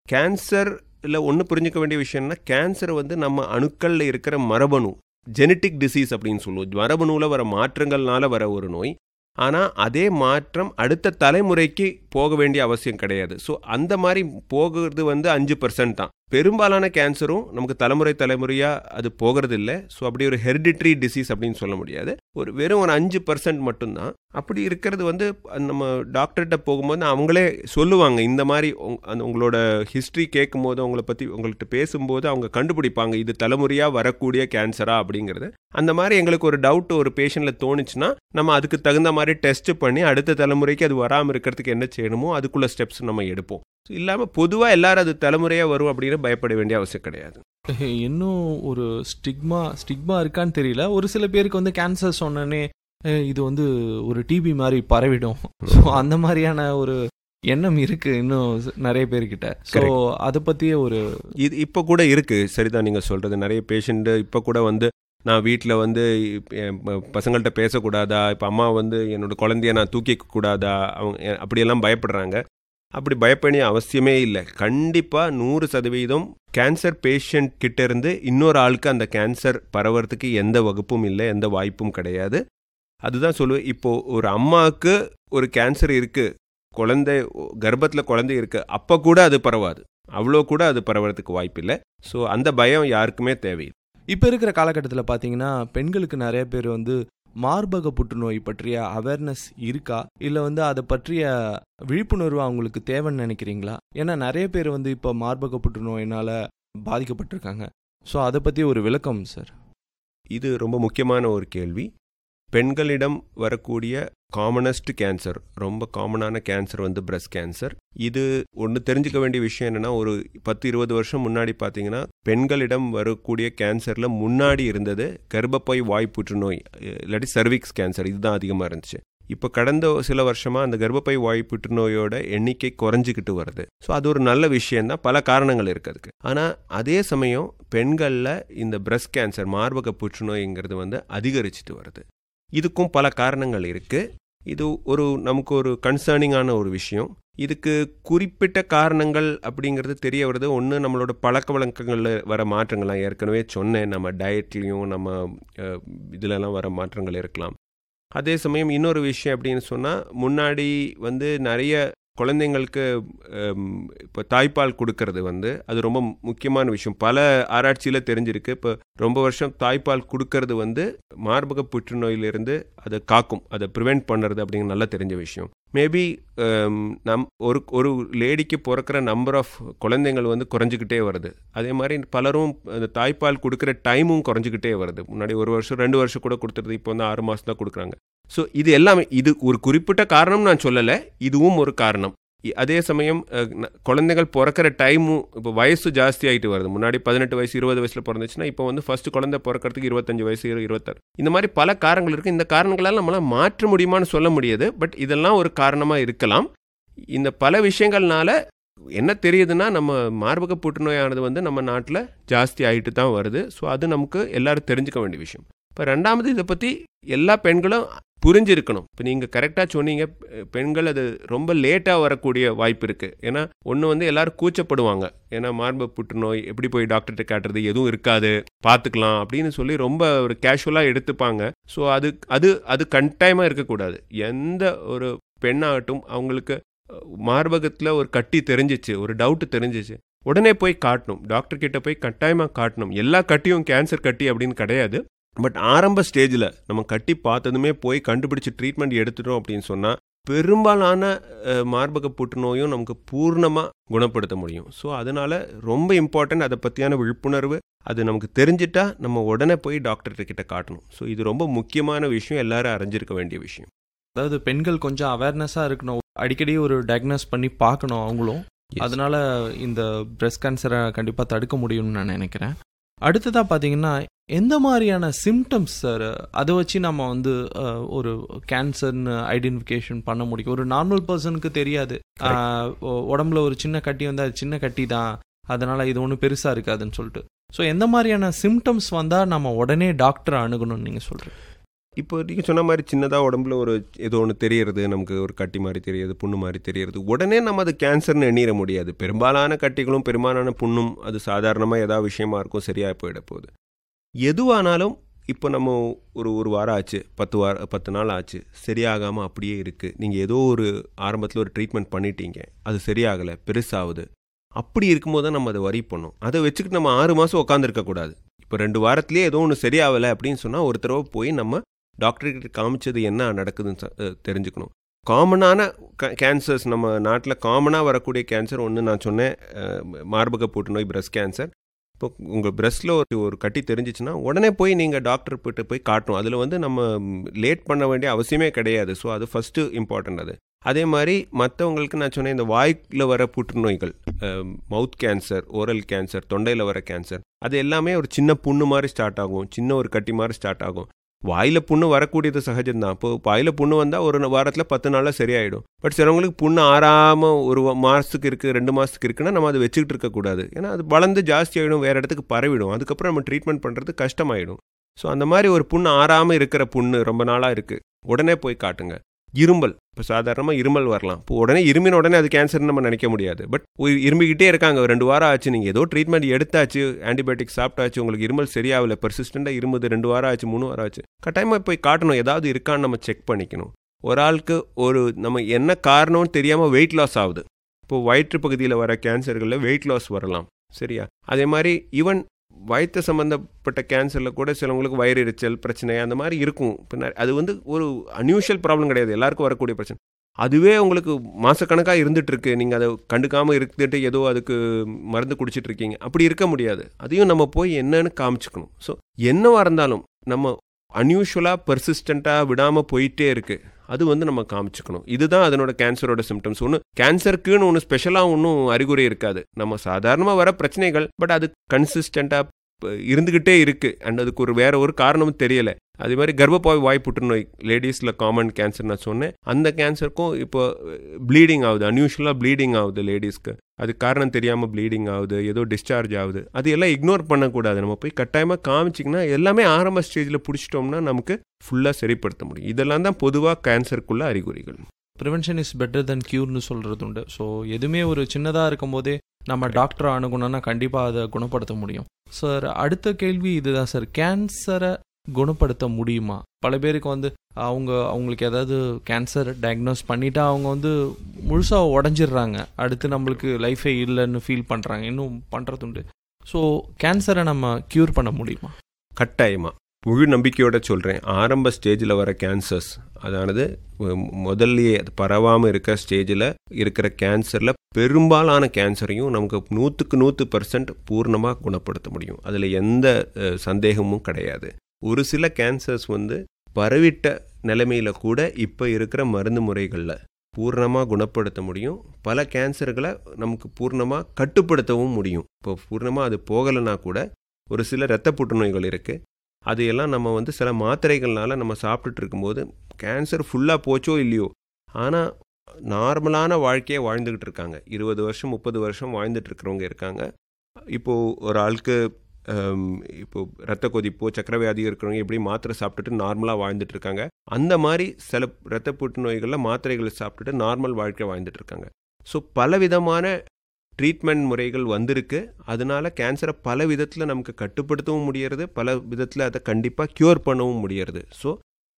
கேன்சரில் ஒன்று புரிஞ்சுக்க வேண்டிய விஷயம்னா, கேன்சர் வந்து நம்ம அணுக்களில் இருக்கிற மரபணு, ஜெனட்டிக் டிசீஸ் அப்படின்னு சொல்லுவோம். மரபணுவில் வர மாற்றங்கள்னால வர ஒரு நோய். ஆனால் அதே மாற்றம் அடுத்த தலைமுறைக்கு போக வேண்டிய அவசியம் கிடையாது. ஸோ அந்த மாதிரி போகிறது வந்து அஞ்சு பர்சன்ட் தான். பெரும்பாலான கேன்சரும் நமக்கு தலைமுறை தலைமுறையாக அது போகிறது இல்லை. ஸோ அப்படி ஒரு ஹெரிடிட்ரி டிசீஸ் அப்படின்னு சொல்ல முடியாது. ஒரு வெறும் ஒரு அஞ்சு பர்சன்ட் மட்டும்தான். அப்படி இருக்கிறது வந்து நம்ம டாக்டர்கிட்ட போகும்போது அவங்களே சொல்லுவாங்க, இந்த மாதிரி அந்த உங்களோட ஹிஸ்ட்ரி கேட்கும் போது, அவங்கள பற்றி உங்கள்கிட்ட பேசும்போது அவங்க கண்டுபிடிப்பாங்க இது தலைமுறையாக வரக்கூடிய கேன்சரா அப்படிங்கிறது. அந்த மாதிரி எங்களுக்கு ஒரு டவுட் ஒரு பேஷண்ட்டில் தோணுச்சுன்னா நம்ம அதுக்கு தகுந்த மாதிரி டெஸ்ட் பண்ணி அடுத்த தலைமுறைக்கு அது வராமல் இருக்கிறதுக்கு என்ன செய்யணுமோ அதுக்குள்ள ஸ்டெப்ஸ் நம்ம எடுப்போம். இல்லாமல் பொதுவாக எல்லாரும் அது தலைமுறையாக வரும் அப்படின்னு பயப்பட வேண்டிய அவசியம் கிடையாது. இன்னும் ஒரு ஸ்டிக்மா ஸ்டிக்மா இருக்கான்னு தெரியல. ஒரு சில பேருக்கு வந்து கேன்சர் சொன்னே இது வந்து ஒரு டிபி மாதிரி பரவிடும், ஸோ அந்த மாதிரியான ஒரு எண்ணம் இருக்கு இன்னும் நிறைய பேர்கிட்ட. ஸோ அதை பற்றியே ஒரு இது இப்போ கூட இருக்கு. சரிதான் நீங்கள் சொல்கிறது. நிறைய பேஷண்ட்டு இப்போ கூட வந்து நான் வீட்டில் வந்து பசங்கள்கிட்ட பேசக்கூடாதா, இப்போ அம்மா வந்து என்னோட குழந்தைய நான் தூக்கிக்க கூடாதா, அவங்க அப்படியெல்லாம் பயப்படுறாங்க. அப்படி பயப்பட அவசியமே இல்லை. கண்டிப்பாக நூறு சதவீதம் கேன்சர் பேஷண்ட் கிட்ட இருந்து இன்னொரு ஆளுக்கு அந்த கேன்சர் பரவறதுக்கு எந்த வகுப்பும் இல்லை, எந்த வாய்ப்பும் கிடையாது. அதுதான் சொல்லுவேன். இப்போது ஒரு அம்மாவுக்கு ஒரு கேன்சர் இருக்குது, குழந்தை கர்ப்பத்தில் குழந்தை இருக்குது, அப்போ கூட அது பரவாது, அவ்வளோ கூட அது பரவறதுக்கு வாய்ப்பு இல்லை. ஸோ அந்த பயம் யாருக்குமே தேவையில்லை. இப்போ இருக்கிற காலகட்டத்தில் பார்த்தீங்கன்னா பெண்களுக்கு நிறைய பேர் வந்து மார்பக புற்றுநோய் பற்றிய அவேர்னஸ் இருக்கா, இல்லை வந்து அதை பற்றிய விழிப்புணர்வு அவங்களுக்கு தேவைன்னு நினைக்கிறீங்களா? ஏன்னா நிறைய பேர் வந்து இப்போ மார்பக புற்றுநோயினால் பாதிக்கப்பட்டிருக்காங்க. ஸோ அதை பற்றி ஒரு விளக்கம் சார். இது ரொம்ப முக்கியமான ஒரு கேள்வி. பெண்களிடம் வரக்கூடிய காமனஸ்ட் கேன்சர், ரொம்ப காமனான கேன்சர் வந்து பிரஸ்ட் கேன்சர். இது ஒன்று தெரிஞ்சுக்க வேண்டிய விஷயம் என்னென்னா, ஒரு பத்து இருபது வருஷம் முன்னாடி பார்த்தீங்கன்னா பெண்களிடம் வரக்கூடிய கேன்சரில் முன்னாடி இருந்தது கர்ப்பப்பை வாய் புற்றுநோய், இல்லாட்டி சர்விக்ஸ் கேன்சர், இதுதான் அதிகமாக இருந்துச்சு. இப்போ கடந்த சில வருஷமாக அந்த கர்ப்பப்பை வாய் புற்றுநோயோட எண்ணிக்கை குறைஞ்சிக்கிட்டு வருது. ஸோ அது ஒரு நல்ல விஷயந்தான், பல காரணங்கள் இருக்கிறதுக்கு. ஆனால் அதே சமயம் பெண்களில் இந்த பிரஸ்ட் கேன்சர், மார்பக புற்றுநோய்ங்கிறது வந்து அதிகரிச்சுட்டு வருது. இதுக்கும் பல காரணங்கள் இருக்குது. இது ஒரு நமக்கு ஒரு கன்சர்னிங்கான ஒரு விஷயம். இதுக்கு குறிப்பிட்ட காரணங்கள் அப்படிங்கிறது தெரிய வருது. ஒன்று நம்மளோட பழக்க வழக்கங்களில் வர மாற்றங்கள்லாம் ஏற்கனவே சொன்னேன். நம்ம டயட்லேயும் நம்ம இதிலெல்லாம் வர மாற்றங்கள் இருக்கலாம். அதே சமயம் இன்னொரு விஷயம் அப்படின்னு சொன்னால், முன்னாடி வந்து நிறைய குழந்தைங்களுக்கு இப்போ தாய்ப்பால் கொடுக்கறது வந்து அது ரொம்ப முக்கியமான விஷயம். பல ஆராய்ச்சியில் தெரிஞ்சிருக்கு. இப்போ ரொம்ப வருஷம் தாய்ப்பால் கொடுக்கறது வந்து மார்பக புற்றுநோயிலிருந்து அதை காக்கும், அதை ப்ரிவெண்ட் பண்ணுறது அப்படிங்கிற நல்லா தெரிஞ்ச விஷயம். மேபி நம் ஒரு ஒரு லேடிக்கு பிறக்கிற நம்பர் ஆஃப் குழந்தைங்கள் வந்து குறைஞ்சிக்கிட்டே வருது. அதே மாதிரி பலரும் அந்த தாய்ப்பால் கொடுக்குற டைமும் குறைஞ்சிக்கிட்டே வருது. முன்னாடி ஒரு வருஷம் ரெண்டு வருஷம் கூட கொடுத்துருது, இப்போ வந்து ஆறு மாதம் தான் கொடுக்குறாங்க. ஸோ இது எல்லாமே இது ஒரு குறிப்பிட்ட காரணம் நான் சொல்லலை, இதுவும் ஒரு காரணம். அதே சமயம் குழந்தைகள் பிறக்கிற டைமும் இப்போ வயசு ஜாஸ்தி ஆகிட்டு வருது. முன்னாடி பதினெட்டு வயசு இருபது வயசில் பிறந்துச்சுன்னா இப்போ வந்து ஃபர்ஸ்ட் குழந்தை பிறக்கிறதுக்கு இருபத்தஞ்சு வயசு இருபத்தாறு, இந்த மாதிரி பல காரணங்கள் இருக்குது. இந்த காரணங்களால் நம்மளால் மாற்ற முடியுமான்னு சொல்ல முடியாது. பட் இதெல்லாம் ஒரு காரணமாக இருக்கலாம். இந்த பல விஷயங்கள்னால என்ன தெரியுதுன்னா, நம்ம மார்பக புற்றுநோயானது வந்து நம்ம நாட்டில் ஜாஸ்தி ஆகிட்டு தான் வருது. ஸோ அது நமக்கு எல்லாரும் தெரிஞ்சுக்க வேண்டிய விஷயம். இப்போ ரெண்டாவது, இதை பற்றி எல்லா பெண்களும் புரிஞ்சிருக்கணும். இப்போ நீங்கள் கரெக்டாக சொன்னீங்க, பெண்கள் அது ரொம்ப லேட்டாக வரக்கூடிய வாய்ப்பு இருக்குது. ஏன்னா ஒன்று வந்து எல்லோரும் கூச்சப்படுவாங்க, ஏன்னா மார்பக புற்றுநோய் எப்படி போய் டாக்டர்கிட்ட காட்டுறது, எதுவும் இருக்காது பார்த்துக்கலாம் அப்படின்னு சொல்லி ரொம்ப ஒரு கேஷுவலாக எடுத்துப்பாங்க. ஸோ அது அது அது கட்டாயமாக இருக்கக்கூடாது. எந்த ஒரு பெண்ணாகட்டும், அவங்களுக்கு மார்பகத்தில் ஒரு கட்டி தெரிஞ்சிச்சு, ஒரு டவுட்டு தெரிஞ்சிச்சு, உடனே போய் காட்டணும், டாக்டர்கிட்ட போய் கட்டாயமாக காட்டணும். எல்லா கட்டியும் கேன்சர் கட்டி அப்படின்னு கிடையாது. பட் ஆரம்ப ஸ்டேஜில் நம்ம கட்டி பார்த்ததுமே போய் கண்டுபிடிச்சி ட்ரீட்மெண்ட் எடுத்துட்டோம் அப்படின்னு சொன்னால் பெரும்பாலான மார்பக புற்றுநோயும் நமக்கு பூர்ணமாக குணப்படுத்த முடியும். ஸோ அதனால் ரொம்ப இம்பார்ட்டன்ட் அதை பற்றியான விழிப்புணர்வு. அது நமக்கு தெரிஞ்சிட்டா நம்ம உடனே போய் டாக்டர்கிட்ட காட்டணும். ஸோ இது ரொம்ப முக்கியமான விஷயம், எல்லாரும் அறிஞ்சிருக்க வேண்டிய விஷயம். அதாவது பெண்கள் கொஞ்சம் அவேர்னஸாக இருக்கணும், அடிக்கடி ஒரு டயக்னோஸ் பண்ணி பார்க்கணும் அவங்களும். அதனால இந்த பிரஸ்ட் கேன்சரை கண்டிப்பாக தடுக்க முடியும்னு நான் நினைக்கிறேன். அடுத்ததாக பார்த்தீங்கன்னா, எந்த மாதிரியான சிம்டம்ஸ் சார் அதை வச்சு நம்ம வந்து ஒரு கேன்சர்னு ஐடென்டிஃபிகேஷன் பண்ண முடியும்? ஒரு நார்மல் பர்சனுக்கு தெரியாது, உடம்புல ஒரு சின்ன கட்டி வந்து அது சின்ன கட்டி தான், அதனால இது ஒன்றும் பெருசாக இருக்காதுன்னு சொல்லிட்டு. ஸோ எந்த மாதிரியான சிம்டம்ஸ் வந்தால் நம்ம உடனே டாக்டரை அணுகணும்னு நீங்கள் சொல்கிறீங்க? இப்போ நீங்கள் சொன்ன மாதிரி சின்னதாக உடம்புல ஒரு ஏதோ ஒன்று தெரியறது, நமக்கு ஒரு கட்டி மாதிரி தெரியுது, புண்ணு மாதிரி தெரியறது, உடனே நம்ம அது கேன்சர்னு எண்ணிட முடியாது. பெரும்பாலான கட்டிகளும் பெரும்பாலான புண்ணும் அது சாதாரணமாக ஏதாவது விஷயமா இருக்கும், சரியாக போயிட போகுது. எதுவானாலும் இப்போ நம்ம ஒரு ஒரு வாரம் ஆச்சு, பத்து வார பத்து நாள் ஆச்சு, சரியாகாமல் அப்படியே இருக்குது. நீங்கள் ஏதோ ஒரு ஆரம்பத்தில் ஒரு ட்ரீட்மெண்ட் பண்ணிட்டீங்க, அது சரியாகலை, பெருசாகுது. அப்படி இருக்கும்போது தான் நம்ம அதை வரி பண்ணோம். அதை வச்சுக்கிட்டு நம்ம ஆறு மாதம் உட்காந்துருக்கக்கூடாது. இப்போ ரெண்டு வாரத்துலேயே ஏதோ ஒன்று சரியாகலை அப்படின்னு சொன்னால் ஒரு தடவை போய் நம்ம டாக்டர்கிட்ட காமிச்சது என்ன நடக்குதுன்னு தெரிஞ்சுக்கணும். காமனான கேன்சர்ஸ், நம்ம நாட்டில் காமனாக வரக்கூடிய கேன்சர் ஒன்று நான் சொன்னேன், மார்பக புற்றுநோய், பிரஸ்ட் கேன்சர். இப்போ உங்கள் பிரஸ்ட்டில் ஒரு ஒரு கட்டி தெரிஞ்சிச்சுன்னா உடனே போய் நீங்கள் டாக்டர் கிட்ட போய் காட்டணும். அதில் வந்து நம்ம லேட் பண்ண வேண்டிய அவசியமே கிடையாது. ஸோ அது ஃபஸ்ட்டு இம்பார்ட்டன்ட். அது அதே மாதிரி மற்றவங்களுக்கு நான் சொன்னேன், இந்த வாய்க்கில் வர புற்றுநோய்கள், மவுத் கேன்சர், ஓரல் கேன்சர், தொண்டையில் வர கேன்சர், அது எல்லாமே ஒரு சின்ன புண்ணு மாதிரி ஸ்டார்ட் ஆகும், சின்ன ஒரு கட்டி மாதிரி ஸ்டார்ட் ஆகும். வாயில் புண்ணு வரக்கூடியது சகஜம்தான். இப்போ வாயில் புண்ணு வந்தால் ஒரு வாரத்தில் பத்து நாளில் சரியாயிடும். பட் சிலவங்களுக்கு புண்ணு ஆறாமல் ஒரு மாதத்துக்கு இருக்குது, ரெண்டு மாதத்துக்கு இருக்குன்னா நம்ம அதை வச்சுக்கிட்டு இருக்கக்கூடாது. ஏன்னா அது வளர்ந்து ஜாஸ்தி ஆகிடும், வேறு இடத்துக்கு பரவிடும். அதுக்கப்புறம் நம்ம ட்ரீட்மெண்ட் பண்ணுறது கஷ்டமாயிடும். ஸோ அந்த மாதிரி ஒரு புண்ணு ஆறாமல் இருக்கிற புண்ணு ரொம்ப நாளாக இருக்குது, உடனே போய் காட்டுங்க. இருமல், இப்போ சாதாரணமாக இருமல் வரலாம். இப்போ உடனே இருமின உடனே அது கேன்சர்னு நம்ம நினைக்க முடியாது. பட் இருமிக்கிட்டே இருக்காங்க, ரெண்டு வாரம் ஆச்சு, நீங்கள் ஏதோ ட்ரீட்மெண்ட் எடுத்தாச்சு, ஆன்டிபயோட்டிக் சாப்பிட்டாச்சு, உங்களுக்கு இருமல் சரியாகலை, பெர்சிஸ்டண்டாக இருமுது, ரெண்டு வாரம் ஆச்சு, மூணு வாரம் ஆச்சு, கட்டாயமாக போய் காட்டணும். ஏதாவது இருக்கான்னு நம்ம செக் பண்ணிக்கணும். ஒரு ஆளுக்கு ஒரு நம்ம என்ன காரணம்னு தெரியாமல் வெயிட் லாஸ் ஆகுது. இப்போது வயிற்று பகுதியில் வர கேன்சர்களில் வெயிட் லாஸ் வரலாம், சரியா? அதே மாதிரி ஈவன் வயிற்று சம்மந்தப்பட்ட கேன்சரில் கூட சிலவங்களுக்கு வயிறு எரிச்சல் பிரச்சனை அந்த மாதிரி இருக்கும். இப்போ அது வந்து ஒரு அன்யூஷுவல் ப்ராப்ளம் கிடையாது, எல்லாருக்கும் வரக்கூடிய பிரச்சனை. அதுவே உங்களுக்கு மாதக்கணக்காக இருந்துகிட்ருக்கு, நீங்கள் அதை கண்டுக்காமல் இருந்துட்டு ஏதோ அதுக்கு மருந்து குடிச்சிட்டு இருக்கீங்க, அப்படி இருக்க முடியாது. அதையும் நம்ம போய் என்னன்னு காமிச்சுக்கணும். ஸோ என்னவாக இருந்தாலும் நம்ம அன்யூஷுவலாக பெர்சிஸ்டண்ட்டாக விடாமல் போயிட்டே இருக்குது, அது வந்து நம்ம காமிச்சுக்கணும். இதுதான் அதனோட கேன்சரோட சிம்டம்ஸ். ஒன்று கேன்சருக்குன்னு ஒன்று ஸ்பெஷலாக ஒன்றும் அறிகுறி இருக்காது, நம்ம சாதாரணமாக வர பிரச்சனைகள். பட் அது கன்சிஸ்டண்ட்டாக இருந்துக்கிட்டே இருக்குது, அண்ட் அதுக்கு ஒரு வேற ஒரு காரணமும் தெரியலை. அதே மாதிரி கர்ப்பப்பை வாய் புற்றுநோய், லேடிஸில் காமன் கேன்சர் நான் சொன்னேன், அந்த கேன்சருக்கும் இப்போ ப்ளீடிங் ஆகுது, அன்யூஷுவலாக ப்ளீடிங் ஆகுது லேடிஸ்க்கு. அது காரணம் தெரியாமல் ப்ளீடிங் ஆகுது, ஏதோ டிஸ்சார்ஜ் ஆகுது. அது எல்லாம் இக்னோர் பண்ணக்கூடாது, நம்ம போய் கட்டாயமாக காமிச்சிங்கன்னா எல்லாமே ஆரம்ப ஸ்டேஜில் பிடிச்சிட்டோம்னா நமக்கு ஃபுல்லாக சரிப்படுத்த முடியும். இதெல்லாம் தான் பொதுவாக கேன்சருக்குள்ள அறிகுறிகள். ப்ரிவென்ஷன் இஸ் பெட்டர் தென் க்யூர்னு சொல்கிறது உண்டு. ஸோ எதுவுமே ஒரு சின்னதாக இருக்கும் போதே நம்ம டாக்டரை அணுகணும்னா கண்டிப்பாக அதை குணப்படுத்த முடியும். சார் அடுத்த கேள்வி இதுதான் சார், கேன்சரை குணப்படுத்த முடியுமா? பல பேருக்கு வந்து அவங்க அவங்களுக்கு ஏதாவது கேன்சர் டயக்னோஸ் பண்ணிட்டா அவங்க வந்து முழுசாக உடஞ்சிடுறாங்க, அடுத்து நம்மளுக்கு லைஃபே இல்லைன்னு ஃபீல் பண்ணுறாங்க, இன்னும் பண்ணுறதுண்டு. ஸோ கேன்சரை நம்ம க்யூர் பண்ண முடியுமா? கட்டாயமாக முழு நம்பிக்கையோட சொல்கிறேன். ஆரம்ப ஸ்டேஜில் வர கேன்சர்ஸ், அதானது முதல்லையே அது பரவாமல் இருக்கிற ஸ்டேஜில் இருக்கிற கேன்சரில் பெரும்பாலான கேன்சரையும் நமக்கு நூற்றுக்கு நூற்று பர்சன்ட் பூர்ணமாக குணப்படுத்த முடியும். அதில் எந்த சந்தேகமும் கிடையாது. ஒரு சில கேன்சர்ஸ் வந்து பரவிட்ட நிலைமையில் கூட இப்போ இருக்கிற மருந்து முறைகளில் பூர்ணமாக குணப்படுத்த முடியும். பல கேன்சர்களை நமக்கு பூர்ணமாக கட்டுப்படுத்தவும் முடியும். இப்போ பூர்ணமாக அது போகலைன்னா கூட ஒரு சில இரத்த புற்றுநோய்கள் இருக்குது, அதையெல்லாம் நம்ம வந்து சில மாத்திரைகள்னால நம்ம சாப்பிட்டுட்டு இருக்கும்போது கேன்சர் ஃபுல்லாக போச்சோ இல்லையோ, ஆனால் நார்மலான வாழ்க்கையை வாழ்ந்துக்கிட்டு இருக்காங்க. இருபது வருஷம் முப்பது வருஷம் வாழ்ந்துட்டு இருக்கிறவங்க இருக்காங்க. இப்போது ஒரு ஆளுக்கு இப்போது ரத்த கொதிப்போ சக்கரவியாதி இருக்கிறவங்க எப்படி மாத்திரை சாப்பிட்டுட்டு நார்மலாக வாழ்ந்துட்டு இருக்காங்க. அந்த மாதிரி சில இரத்த புற்றுநோய்களில் மாத்திரைகளை சாப்பிட்டுட்டு நார்மல் வாழ்க்கை வாழ்ந்துட்டு இருக்காங்க. ஸோ பலவிதமான ட்ரீட்மெண்ட் முறைகள் வந்திருக்கு. அதனால கேன்சரை பல விதத்தில் நமக்கு கட்டுப்படுத்தவும் முடியறது, பல விதத்தில் அதை கண்டிப்பாக க்யூர் பண்ணவும் முடியறது. ஸோ